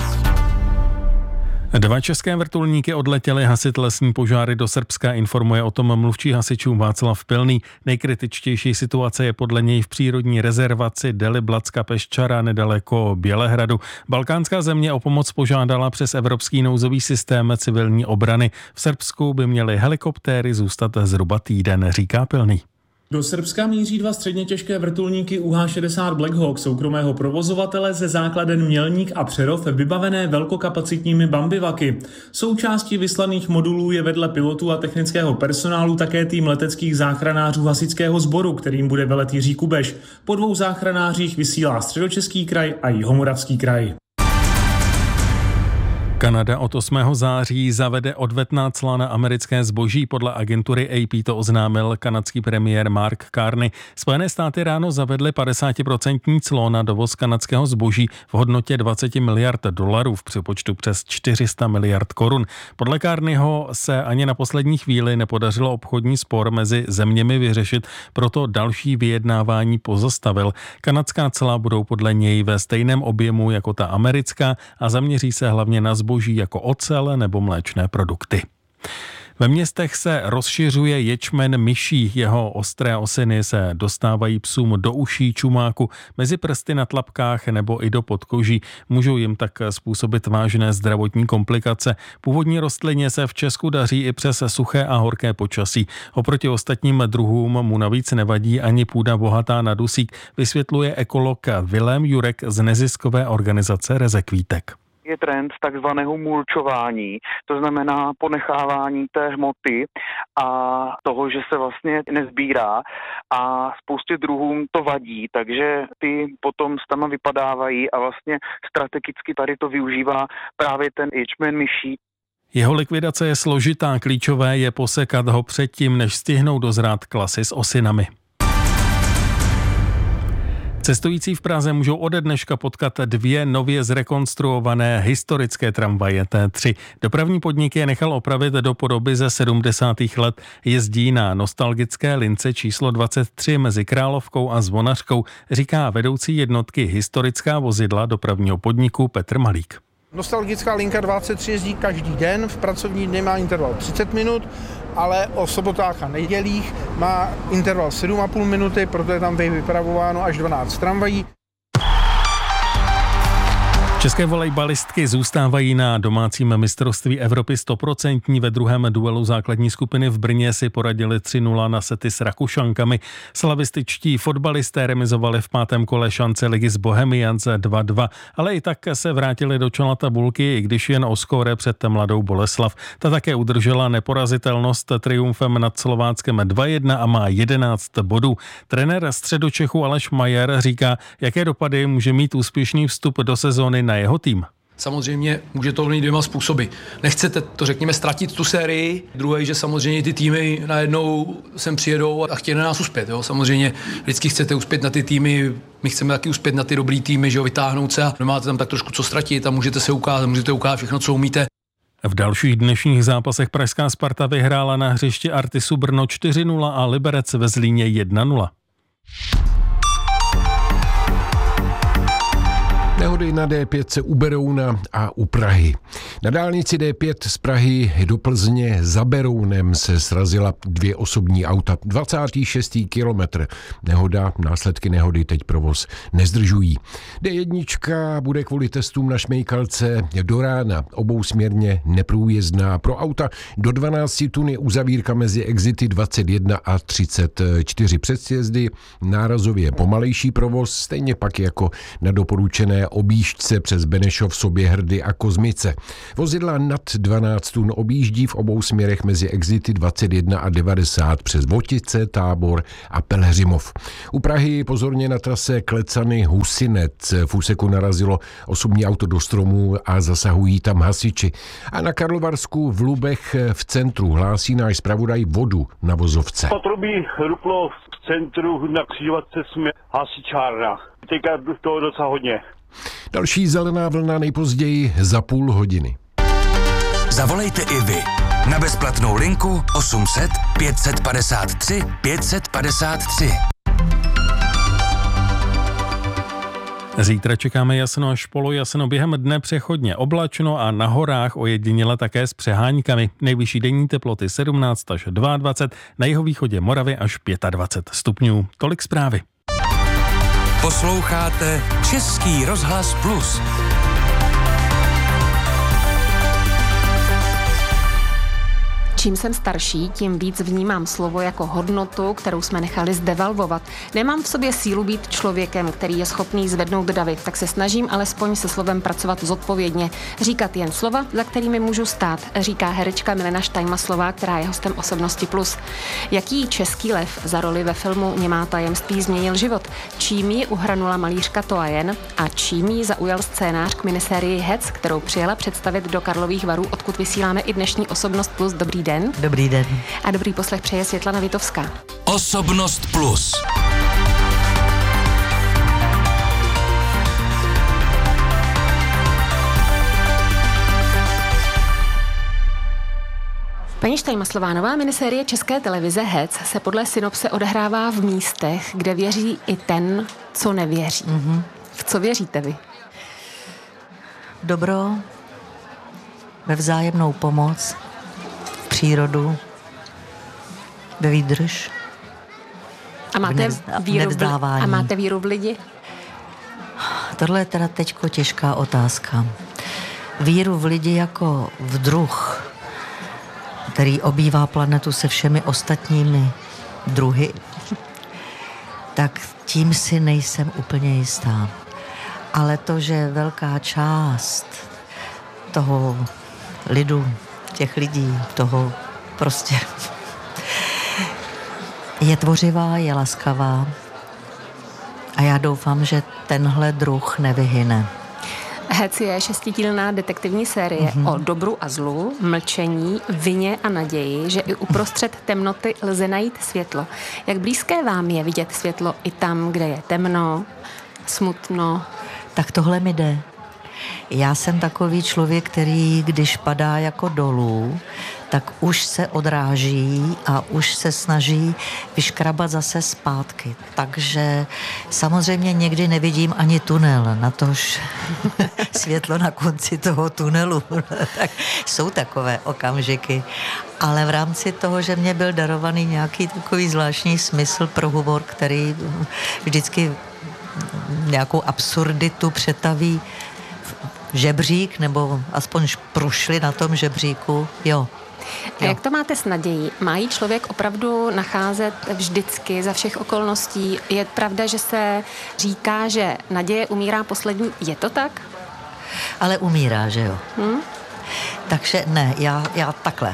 Dva české vrtulníky odletěly hasit lesní požáry do Srbska, informuje o tom mluvčí hasičů Václav Pilný. Nejkritičtější situace je podle něj v přírodní rezervaci Deliblatska Peščara nedaleko Bělehradu. Balkánská země o pomoc požádala přes evropský nouzový systém civilní obrany. V Srbsku by měly helikoptéry zůstat zhruba týden, říká Pilný. Do Srbska míří dva středně těžké vrtulníky U H šedesát Black Hawk soukromého provozovatele ze základen Mělník a Přerov vybavené velkokapacitními bambivaky. Součástí vyslaných modulů je vedle pilotů a technického personálu také tým leteckých záchranářů hasičského sboru, kterým bude velet Jiří Kubeš. Po dvou záchranářích vysílá Středočeský kraj a Jihomoravský kraj. Kanada od osmého září zavede odvetná cla na americké zboží. Podle agentury A P to oznámil kanadský premiér Mark Carney. Spojené státy ráno zavedly padesát procent clo na dovoz kanadského zboží v hodnotě dvacet miliard dolarů v přepočtu přes čtyři sta miliard korun. Podle Carneyho se ani na poslední chvíli nepodařilo obchodní spor mezi zeměmi vyřešit, proto další vyjednávání pozastavil. Kanadská cla budou podle něj ve stejném objemu jako ta americká a zaměří se hlavně na zboží zboží jako ocel nebo mléčné produkty. Ve městech se rozšiřuje ječmen myší, jeho ostré osiny se dostávají psům do uší, čumáku, mezi prsty na tlapkách nebo i do podkoží. Můžou jim tak způsobit vážné zdravotní komplikace. Původní rostlině se v Česku daří i přes suché a horké počasí. Oproti ostatním druhům mu navíc nevadí ani půda bohatá na dusík, vysvětluje ekolog Vilém Jurek z neziskové organizace Rezekvítek. Je trend takzvaného mulčování, to znamená ponechávání té hmoty a toho, že se vlastně nezbírá a spoustě druhům to vadí, takže ty potom stama vypadávají a vlastně strategicky tady to využívá právě ten ječmen myší. Jeho likvidace je složitá, klíčové je posekat ho předtím, než stihnou dozrát klasy s osinami. Cestující v Praze můžou ode dneška potkat dvě nově zrekonstruované historické tramvaje T tři. Dopravní podnik je nechal opravit do podoby ze sedmdesátých let. Jezdí na nostalgické lince číslo dvacet tři mezi Královkou a Zvonařkou, říká vedoucí jednotky historická vozidla dopravního podniku Petr Malík. Nostalgická linka dvacet tři jezdí každý den, v pracovní dny má interval třicet minut, ale o sobotách a nedělích má interval sedm a půl minuty, proto je tam vypravováno až dvanáct tramvají. České volejbalistky zůstávají na domácím mistrovství Evropy stoprocentní. Ve druhém duelu základní skupiny v Brně si poradili tři nula na sety s Rakušankami. Slavističtí fotbalisté remizovali v pátém kole šance ligy s Bohemians dva dva, ale i tak se vrátili do čela tabulky, i když jen o skóre před Mladou Boleslav. Ta také udržela neporazitelnost triumfem nad Slováckem dva jedna a má jedenáct bodů. Trenér Středočechu Aleš Majer říká, jaké dopady může mít úspěšný vstup do sezóny na jeho tým. Samozřejmě může to mít dvěma způsoby. Nechcete to, řekněme, ztratit tu sérii. Druhý, že samozřejmě ty týmy najednou sem přijedou a chtějí na nás uspět. Jo. Samozřejmě vždycky chcete uspět na ty týmy, my chceme taky uspět na ty dobrý týmy, že jo, vytáhnout se a nemáte tam tak trošku co ztratit a můžete se ukázat, můžete ukázat všechno, co umíte. V dalších dnešních zápasech pražská Sparta vyhrála na hřišti Artisu Brno čtyři nula a Liberec ve Zlíně jedna nula. Nehody na D pět se u Berouna a u Prahy. Na dálnici D pět z Prahy do Plzně za Berounem se srazila dvě osobní auta. dvacátý šestý kilometr. Nehoda, následky nehody teď provoz nezdržují. D jedna bude kvůli testům na Šmejkalce do rána obousměrně neprůjezdná. Pro auta do dvanáct tun je uzavírka mezi exity dvacet jedna a třicet čtyři před sjezdy. Nárazově pomalejší provoz, stejně pak jako na doporučené objížďce přes Benešov, Soběhrdy a Kozmice. Vozidla nad dvanáct tun objíždí v obou směrech mezi exity dvacet jedna a devadesát přes Votice, Tábor a Pelhřimov. U Prahy pozorně na trase Klecany Husinec. V úseku narazilo osobní auto do stromu a zasahují tam hasiči. A na Karlovarsku v Lubech v centru hlásí náš zpravodaj vodu na vozovce. Potrubí ruplo v centru na křižovatce jsme hasičárna. Teďka toho docela hodně. Další zelená vlna nejpozději za půl hodiny. Zavolejte i vy na bezplatnou linku osm set pět set padesát tři pět set padesát tři. Zítra čekáme jasno až polojasno, během dne přechodně oblačno a na horách ojediněle také s přeháňkami. Nejvyšší denní teploty sedmnáct až dvacet dva, na jihovýchodě Moravy až dvacet pět stupňů. Tolik zprávy. Posloucháte Český rozhlas Plus. Čím jsem starší, tím víc vnímám slovo jako hodnotu, kterou jsme nechali zdevalvovat. Nemám v sobě sílu být člověkem, který je schopný zvednout davy, tak se snažím alespoň se slovem pracovat zodpovědně. Říkat jen slova, za kterými můžu stát, říká herečka Milena Štajmaslová, která je hostem Osobnosti Plus. Jaký český lev za roli ve filmu Němá tajemství změnil život? Čím ji uhranula malířka Toa Jen a čím ji zaujal scénář k minisérii Hec, kterou přijela představit do Karlových Varů, odkud vysíláme i dnešní Osobnost Plus. Dobrý den. Dobrý den. A dobrý poslech přeje Světlana Vitovská. Osobnost Plus. Paní Štajmaslová, nová minisérie České televize Hec se podle synopse odehrává v místech, kde věří i ten, co nevěří. Mm-hmm. V co věříte vy? Dobro, ve vzájemnou pomoc, přírodu, ve výdrž, a máte víru v, a máte víru v lidi? Tohle je teda teďko těžká otázka. Víru v lidi jako v druh, který obývá planetu se všemi ostatními druhy, tak tím si nejsem úplně jistá. Ale to, že velká část toho lidu, těch lidí, toho prostě je tvořivá, je laskavá a já doufám, že tenhle druh nevyhyne. Hec je šestidílná detektivní série mm-hmm. o dobru a zlu, mlčení, vině a naději, že i uprostřed temnoty lze najít světlo. Jak blízké vám je vidět světlo i tam, kde je temno, smutno? Tak tohle mi jde. Já jsem takový člověk, který když padá jako dolů, tak už se odráží a už se snaží vyškrabat zase zpátky. Takže samozřejmě někdy nevidím ani tunel, natož světlo na konci toho tunelu. Tak jsou takové okamžiky. Ale v rámci toho, že mě byl darovaný nějaký takový zvláštní smysl pro humor, který vždycky nějakou absurditu přetaví žebřík, nebo aspoň prošli na tom žebříku, jo. A jak to máte s nadějí? Má jí člověk opravdu nacházet vždycky za všech okolností? Je pravda, že se říká, že naděje umírá poslední? Je to tak? Ale umírá, že jo? Hmm? Takže ne, já, já takhle.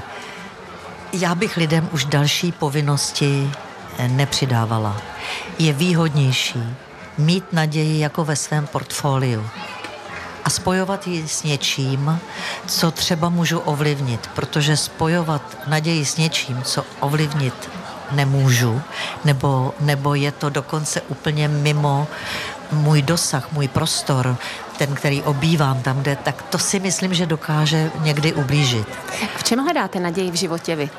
Já bych lidem už další povinnosti nepřidávala. Je výhodnější mít naději jako ve svém portfoliu a spojovat ji s něčím, co třeba můžu ovlivnit, protože spojovat naději s něčím, co ovlivnit nemůžu, nebo, nebo je to dokonce úplně mimo můj dosah, můj prostor, ten, který obývám tam, kde, tak to si myslím, že dokáže někdy ublížit. V čem hledáte naději v životě vy?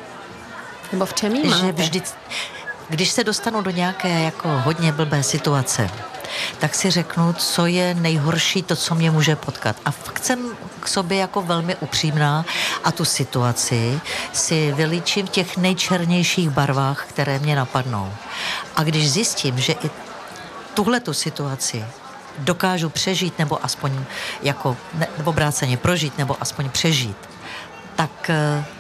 Nebo v čem jí máte? Že vždy, když se dostanu do nějaké jako hodně blbé situace, tak si řeknu, co je nejhorší, to, co mě může potkat. A fakt jsem k sobě jako velmi upřímná a tu situaci si vylíčím v těch nejčernějších barvách, které mě napadnou. A když zjistím, že i tuhletu situaci dokážu přežít, nebo aspoň jako ne, obráceně prožít, nebo aspoň přežít, tak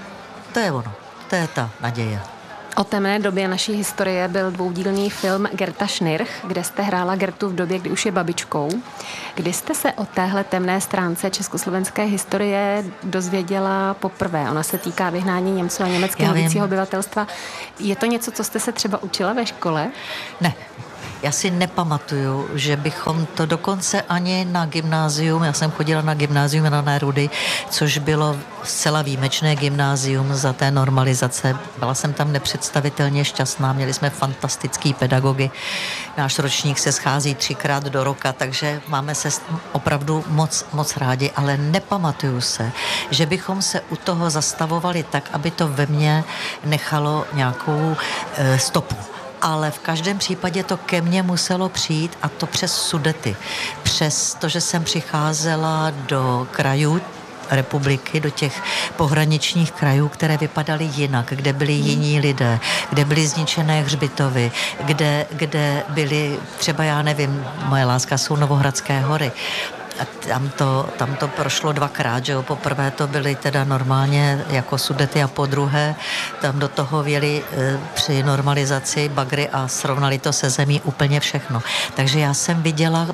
to je ono. To je ta naděje. O temné době naší historie byl dvoudílný film Gerta Schnirch, kde jste hrála Gertu v době, kdy už je babičkou. Kdy jste se o téhle temné stránce československé historie dozvěděla poprvé? Ona se týká vyhnání Němců a německy mluvícího obyvatelstva. Je to něco, co jste se třeba učila ve škole? Ne. Já si nepamatuju, že bychom to dokonce ani na gymnázium, já jsem chodila na gymnázium na Nerudy, což bylo zcela výjimečné gymnázium za té normalizace. Byla jsem tam nepředstavitelně šťastná, měli jsme fantastický pedagogy. Náš ročník se schází třikrát do roka, takže máme se opravdu moc, moc rádi, ale nepamatuju se, že bychom se u toho zastavovali tak, aby to ve mně nechalo nějakou e, stopu. Ale v každém případě to ke mně muselo přijít a to přes Sudety. Přes to, že jsem přicházela do krajů republiky, do těch pohraničních krajů, které vypadaly jinak, kde byli jiní lidé, kde byly zničené hřbitovy, kde, kde byly třeba, já nevím, moje láska jsou Novohradské hory. A tam to, tam to prošlo dvakrát, že jo, poprvé to byly teda normálně jako Sudety a podruhé tam do toho vjeli e, při normalizaci bagry a srovnali to se zemí úplně všechno. Takže já jsem viděla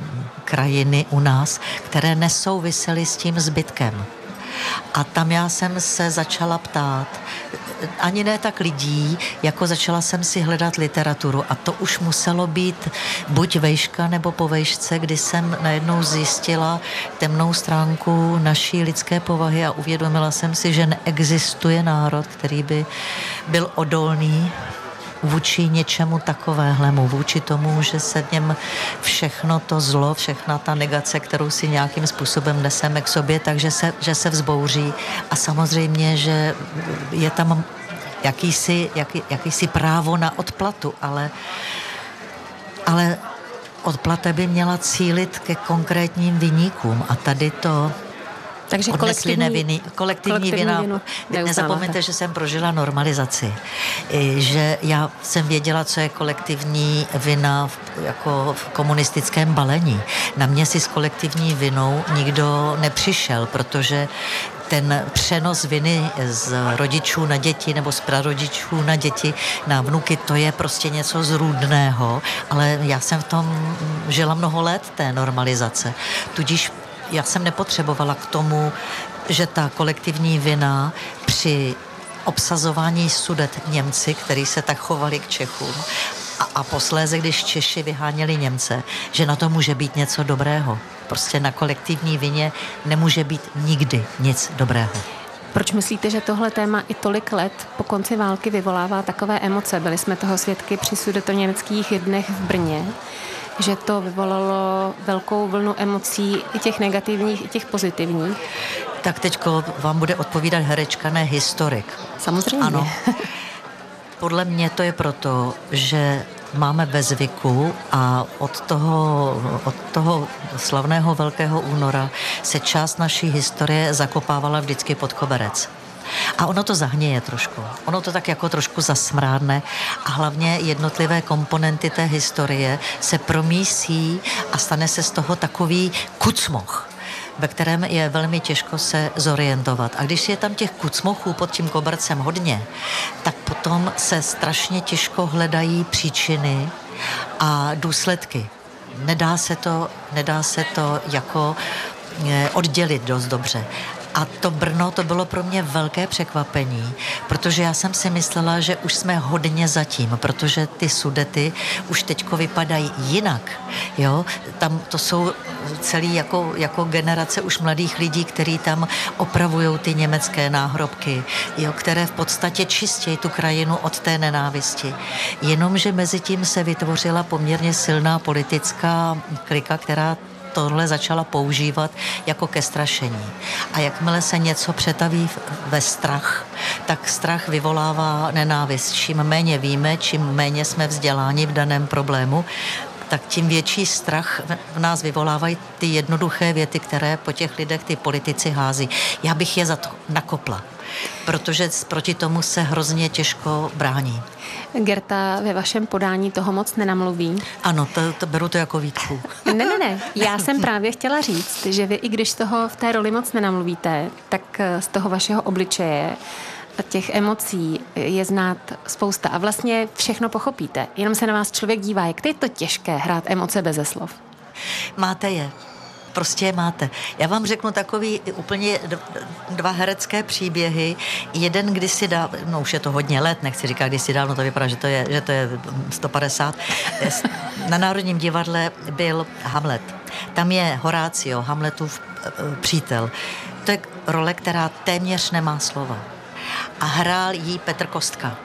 krajiny u nás, které nesouvisely s tím zbytkem. A tam já jsem se začala ptát, ani ne tak lidí, jako začala jsem si hledat literaturu a to už muselo být buď vejška nebo po vejšce, kdy jsem najednou zjistila temnou stránku naší lidské povahy a uvědomila jsem si, že neexistuje národ, který by byl odolný vůči něčemu takovéhlemu, vůči tomu, že se v něm všechno to zlo, všechna ta negace, kterou si nějakým způsobem neseme k sobě, takže se, že se vzbouří a samozřejmě, že je tam jakýsi, jaký, jakýsi právo na odplatu, ale, ale odplata by měla cílit ke konkrétním viníkům a tady to Takže kolektivní, neviny, kolektivní, kolektivní vina. Vinu nezapomeňte, že jsem prožila normalizaci. Že já jsem věděla, co je kolektivní vina v, jako v komunistickém balení. Na mě si s kolektivní vinou nikdo nepřišel, protože ten přenos viny z rodičů na děti nebo z prarodičů na děti, na vnuky, to je prostě něco zrůdného, ale já jsem v tom žila mnoho let té normalizace. Tudíž já jsem nepotřebovala k tomu, že ta kolektivní vina při obsazování Sudet Němci, který se tak chovali k Čechům, a, a posléze, když Češi vyháněli Němce, že na to může být něco dobrého. Prostě na kolektivní vině nemůže být nikdy nic dobrého. Proč myslíte, že tohle téma i tolik let po konci války vyvolává takové emoce? Byli jsme toho svědky při sudetoněmeckých dnech v Brně, že to vyvolalo velkou vlnu emocí, i těch negativních, i těch pozitivních. Tak teďko vám bude odpovídat herečka, ne historik. Samozřejmě. Ano. Podle mě to je proto, že máme ve zvyku a od toho, od toho slavného Velkého února se část naší historie zakopávala vždycky pod koberec. A ono to zahněje trošku. Ono to tak jako trošku zasmrádne a hlavně jednotlivé komponenty té historie se promísí a stane se z toho takový kucmoch. ve kterém je velmi těžko se zorientovat. A když je tam těch kucmochů pod tím kobercem hodně, tak potom se strašně těžko hledají příčiny a důsledky. Nedá se to, nedá se to jako oddělit dost dobře. A to Brno, to bylo pro mě velké překvapení, protože já jsem si myslela, že už jsme hodně zatím, protože ty Sudety už teďko vypadají jinak, jo. Tam to jsou celý jako, jako generace už mladých lidí, kteří tam opravujou ty německé náhrobky, jo, které v podstatě čistějí tu krajinu od té nenávisti. Jenomže mezi tím se vytvořila poměrně silná politická klika, která tohle začala používat jako ke strašení. A jakmile se něco přetaví ve strach, tak strach vyvolává nenávist. Čím méně víme, čím méně jsme vzděláni v daném problému, tak tím větší strach v nás vyvolávají ty jednoduché věty, které po těch lidech ty politici hází. Já bych je za to nakopla, protože proti tomu se hrozně těžko brání. Gerta ve vašem podání toho moc nenamluví. Ano, to, to beru to jako výtku. Ne, ne, ne. Já jsem právě chtěla říct, že vy, i když toho v té roli moc nenamluvíte, tak z toho vašeho obličeje těch emocí je znát spousta a vlastně všechno pochopíte. Jenom se na vás člověk dívá, jak to je to těžké hrát emoce beze slov. Máte je. Prostě je máte. Já vám řeknu takový úplně dva herecké příběhy. Jeden kdysi dávno, no už je to hodně let, nechci říkat kdysi dávno, to vypadá, že to je, že to je sto padesát. Na Národním divadle byl Hamlet. Tam je Horácio, Hamletův přítel. To je role, která téměř nemá slova. A hrál jí Petr Kostka.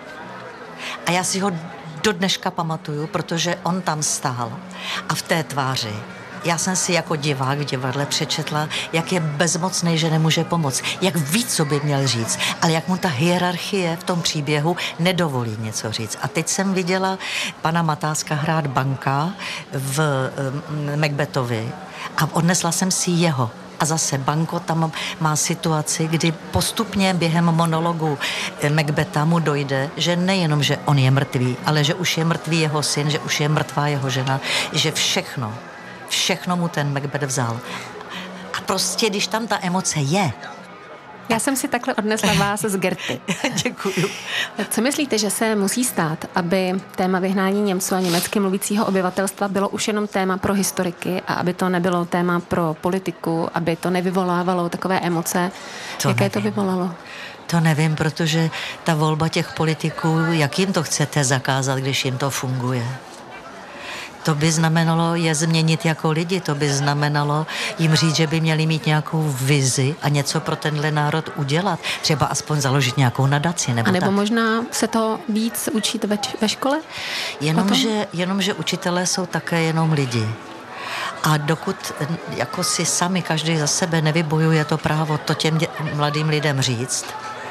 A já si ho do dneška pamatuju, protože on tam stál a v té tváři já jsem si jako divák v divadle přečetla, jak je bezmocný, že nemůže pomoct. Jak ví, co by měl říct, ale jak mu ta hierarchie v tom příběhu nedovolí něco říct. A teď jsem viděla pana Matáska hrát Banka v um, Macbethovi a odnesla jsem si jeho. A zase Banko tam má situaci, kdy postupně během monologu Macbetha mu dojde, že nejenom, že on je mrtvý, ale že už je mrtvý jeho syn, že už je mrtvá jeho žena, že všechno Všechno mu ten Macbeth vzal. A prostě, když tam ta emoce je. Já jsem si takhle odnesla vás z Gerty. Děkuju. Co myslíte, že se musí stát, aby téma vyhnání Němců a německy mluvícího obyvatelstva bylo už jenom téma pro historiky a aby to nebylo téma pro politiku, aby to nevyvolávalo takové emoce, to jaké nevím. To vyvolalo? To nevím, protože ta volba těch politiků, jak jim to chcete zakázat, když jim to funguje? To by znamenalo je změnit jako lidi, to by znamenalo jim říct, že by měli mít nějakou vizi a něco pro tenhle národ udělat. Třeba aspoň založit nějakou nadaci. Nebo a nebo tak. Možná se to víc učit ve, ve škole? Jenomže, jenomže učitelé jsou také jenom lidi. A dokud jako si sami každý za sebe nevybojuje to právo to těm dě- mladým lidem říct,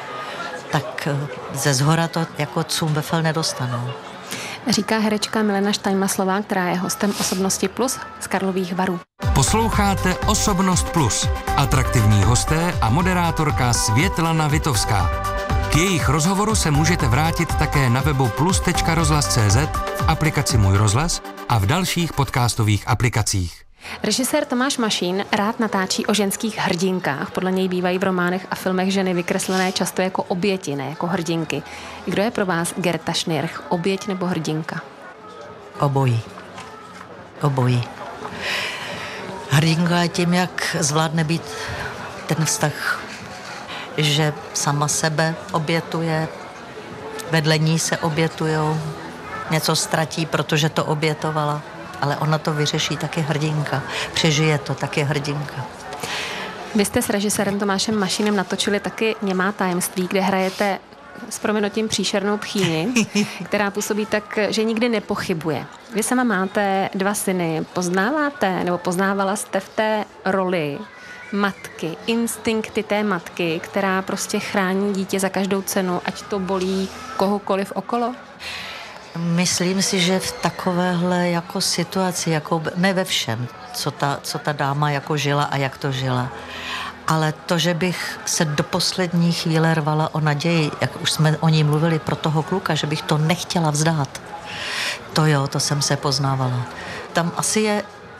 tak ze zhora to jako Cumbefel nedostanou. Říká herečka Milena Štajmaslová, která je hostem Osobnosti Plus z Karlových Varů. Posloucháte Osobnost Plus. Atraktivní hosté a moderátorka Světlana Vitovská. K jejich rozhovoru se můžete vrátit také na webu plus tečka rozhlas tečka cé zet, v aplikaci Můj rozhlas a v dalších podcastových aplikacích. Režisér Tomáš Mašín rád natáčí o ženských hrdinkách. Podle něj bývají v románech a filmech ženy vykreslené často jako oběti, ne jako hrdinky. Kdo je pro vás Gerta Schnirch, oběť nebo hrdinka? Obojí. Obojí. Hrdinka je tím, jak zvládne být ten vztah, že sama sebe obětuje, vedle ní se obětujou, něco ztratí, protože to obětovala. Ale ona to vyřeší, taky hrdinka. Přežije to, taky hrdinka. Vy jste s režisérem Tomášem Mašínem natočili taky Němá tajemství, kde hrajete s prominutím příšernou tchýni, která působí tak, že nikdy nepochybuje. Vy sama máte dva syny. Poznáváte, nebo poznávala jste v té roli matky, instinkty té matky, která prostě chrání dítě za každou cenu, ať to bolí kohokoliv okolo? Myslím si, že v takovéhle jako situaci, jako ne ve všem, co ta, co ta dáma jako žila a jak to žila, ale to, že bych se do poslední chvíle rvala o naději, jak už jsme o ní mluvili pro toho kluka, že bych to nechtěla vzdát, to jo, to jsem se poznávala. Tam asi je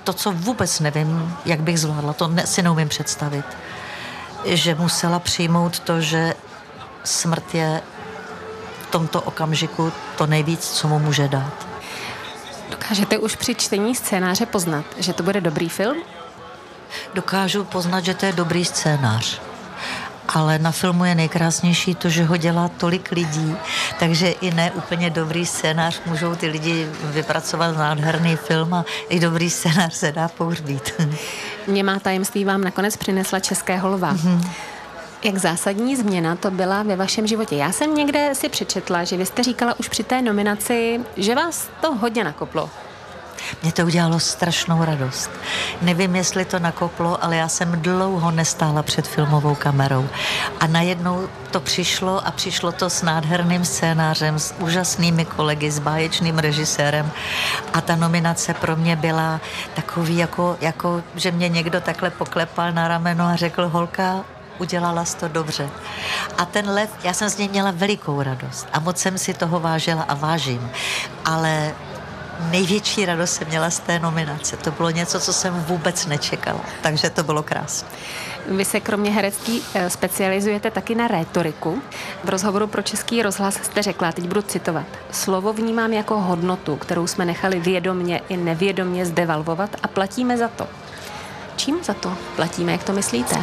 to, co vůbec nevím, jak bych zvládla, to ne, si neumím představit, že musela přijmout to, že smrt je v tomto okamžiku to nejvíc, co mu může dát. Dokážete už při čtení scénáře poznat, že to bude dobrý film? Dokážu poznat, že to je dobrý scénář. Ale na filmu je nejkrásnější to, že ho dělá tolik lidí, takže i ne úplně dobrý scénář můžou ty lidi vypracovat nádherný film a i dobrý scénář se dá pohřbít. Němá tajemství vám nakonec přinesla Českého lva. Mm-hmm. Jak zásadní změna to byla ve vašem životě? Já jsem někde si přečetla, že vy jste říkala už při té nominaci, že vás to hodně nakoplo. Mě to udělalo strašnou radost. Nevím, jestli to nakoplo, ale já jsem dlouho nestála před filmovou kamerou. A najednou to přišlo a přišlo to s nádherným scénářem, s úžasnými kolegy, s báječným režisérem. A ta nominace pro mě byla takový, jako, jako že mě někdo takhle poklepal na rameno a řekl: holka, udělala jsi to dobře. A ten lev, já jsem z něj měla velikou radost a moc jsem si toho vážila a vážím. Ale největší radost jsem měla z té nominace. To bylo něco, co jsem vůbec nečekala. Takže to bylo krásné. Vy se kromě herectví specializujete taky na rétoriku. V rozhovoru pro Český rozhlas jste řekla, teď budu citovat: slovo vnímám jako hodnotu, kterou jsme nechali vědomně i nevědomně zdevalvovat a platíme za to. Čím za to platíme, jak to myslíte?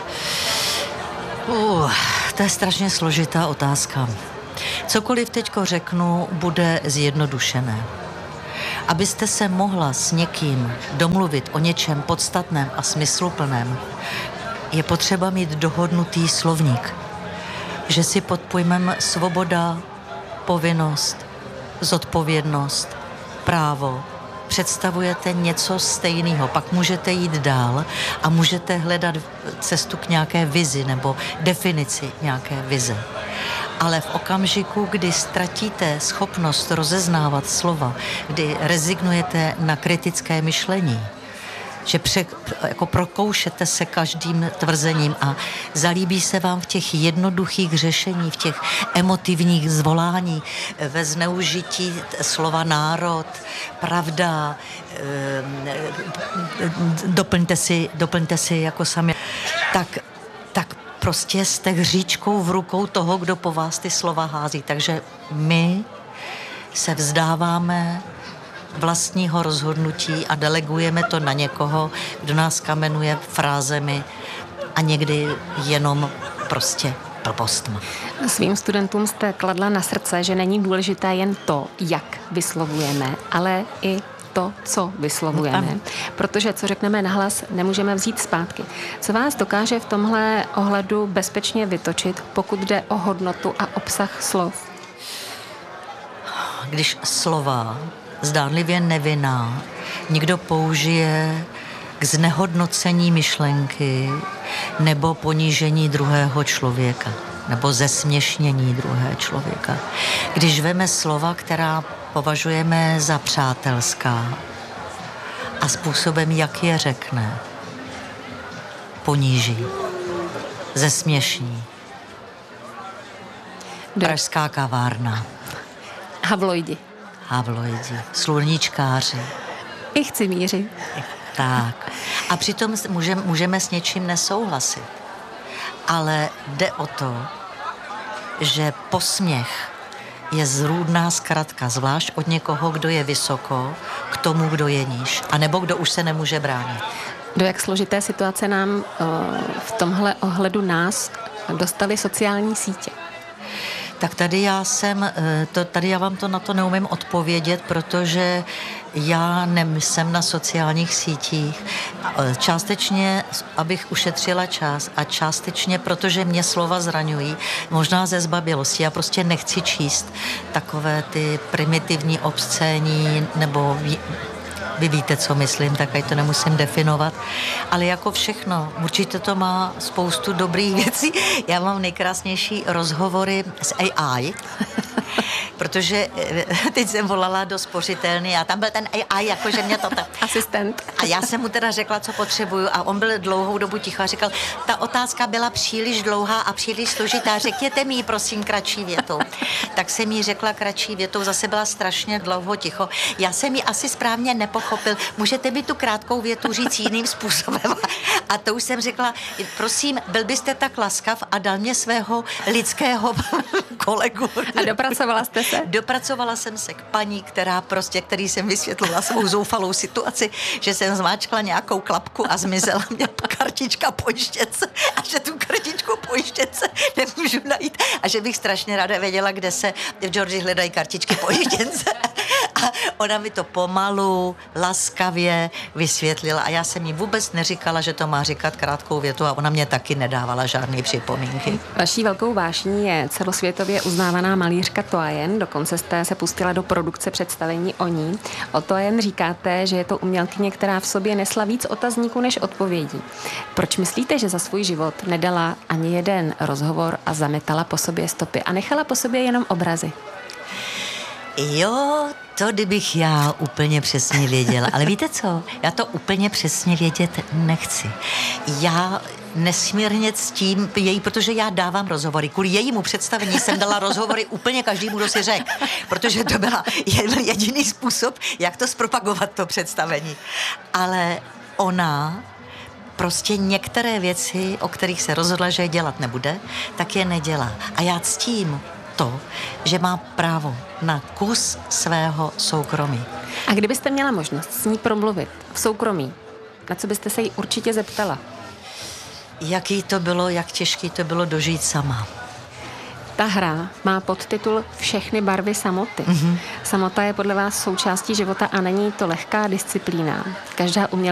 Uh, to je strašně složitá otázka. Cokoliv teďko řeknu, bude zjednodušené. Abyste se mohla s někým domluvit o něčem podstatném a smysluplném, je potřeba mít dohodnutý slovník. Že si pod pojmem svoboda, povinnost, zodpovědnost, právo představujete něco stejného. Pak můžete jít dál a můžete hledat cestu k nějaké vizi nebo definici nějaké vize. Ale v okamžiku, kdy ztratíte schopnost rozeznávat slova, kdy rezignujete na kritické myšlení, že pře, jako prokoušete se každým tvrzením a zalíbí se vám v těch jednoduchých řešení, v těch emotivních zvolání, ve zneužití slova národ, pravda, doplňte si, doplňte si jako sami, tak, tak prostě jste hříčkou v rukou toho, kdo po vás ty slova hází. Takže my se vzdáváme vlastního rozhodnutí a delegujeme to na někoho, kdo nás kamenuje frázemi a někdy jenom prostě blbostma. Svým studentům jste kladla na srdce, že není důležité jen to, jak vyslovujeme, ale i to, co vyslovujeme. No, protože co řekneme nahlas, nemůžeme vzít zpátky. Co vás dokáže v tomhle ohledu bezpečně vytočit, pokud jde o hodnotu a obsah slov? Když slova zdánlivě nevinná někdo použije k znehodnocení myšlenky nebo ponížení druhého člověka nebo zesměšnění druhého člověka. Když veme slova, která považujeme za přátelská a způsobem, jak je řekne, poníží, zesměšní. Pražská kavárna. Havloidi. Havloidi, sluníčkáři. I chcimíři. Tak. A přitom můžeme, můžeme s něčím nesouhlasit. Ale jde o to, že posměch je zrůdná zkratka, zvlášť od někoho, kdo je vysoko, k tomu, kdo je níž. A nebo kdo už se nemůže bránit. Do jak složité situace nám v tomhle ohledu nás dostaly sociální sítě? Tak tady já jsem, to, tady já vám to na to neumím odpovědět, protože já nejsem na sociálních sítích. Částečně, abych ušetřila čas a částečně, protože mě slova zraňují, možná ze zbabělosti. Já prostě nechci číst takové ty primitivní, obscénní nebo vy víte, co myslím, tak ať to nemusím definovat. Ale jako všechno, určitě to má spoustu dobrých věcí. Já mám nejkrásnější rozhovory s A I protože teď jsem volala do spořitelny a tam byl ten A I, jakože mě to tak... Asistent. A já jsem mu teda řekla, co potřebuju a on byl dlouhou dobu ticho a říkal, ta otázka byla příliš dlouhá a příliš složitá, řekněte mi ji, prosím, kratší větou. Tak jsem jí řekla kratší větou, zase byla strašně dlouho ticho. Já jsem ji asi správně nepochopil, můžete mi tu krátkou větu říct jiným způsobem. A to už jsem řekla, prosím, byl byste tak laskav a dal mě svého lidského kolegu. A dopracovala jste se? Dopracovala jsem se k paní, která prostě, který jsem vysvětlila svou zoufalou situaci, že jsem zmáčkla nějakou klapku a zmizela mě kartička pojištěnce a že tu kartičku pojištěnce nemůžu najít a že bych strašně ráda věděla, kde se v Georgii hledají kartičky pojištěnce. A ona mi to pomalu, laskavě vysvětlila a já jsem jí vůbec neříkala, že to má říkat krátkou větu a ona mě taky nedávala žádné připomínky. Vaší velkou vášní je celosvětově uznávaná malířka Toyen, dokonce jste se pustila do produkce představení o ní. O Toyen říkáte, že je to umělkyně, která v sobě nesla víc otazníků než odpovědí. Proč myslíte, že za svůj život nedala ani jeden rozhovor a zametala po sobě stopy a nechala po sobě jenom obrazy? Jo, to kdybych já úplně přesně věděla. Ale víte co? Já to úplně přesně vědět nechci. Já nesmírně ctím její, protože já dávám rozhovory. Kvůli jejímu představení jsem dala rozhovory úplně každému, kdo si řekl. Protože to byla jediný způsob, jak to zpropagovat, to představení. Ale ona prostě některé věci, o kterých se rozhodla, že je dělat nebude, tak je nedělá. A já ctím to, že má právo na kus svého soukromí. A kdybyste měla možnost s ní promluvit v soukromí, na co byste se jí určitě zeptala? Jaký to bylo, jak těžký to bylo dožít sama. Ta hra má podtitul Všechny barvy samoty. Mm-hmm. Samota je podle vás součástí života a není to lehká disciplína. Každá umělkyně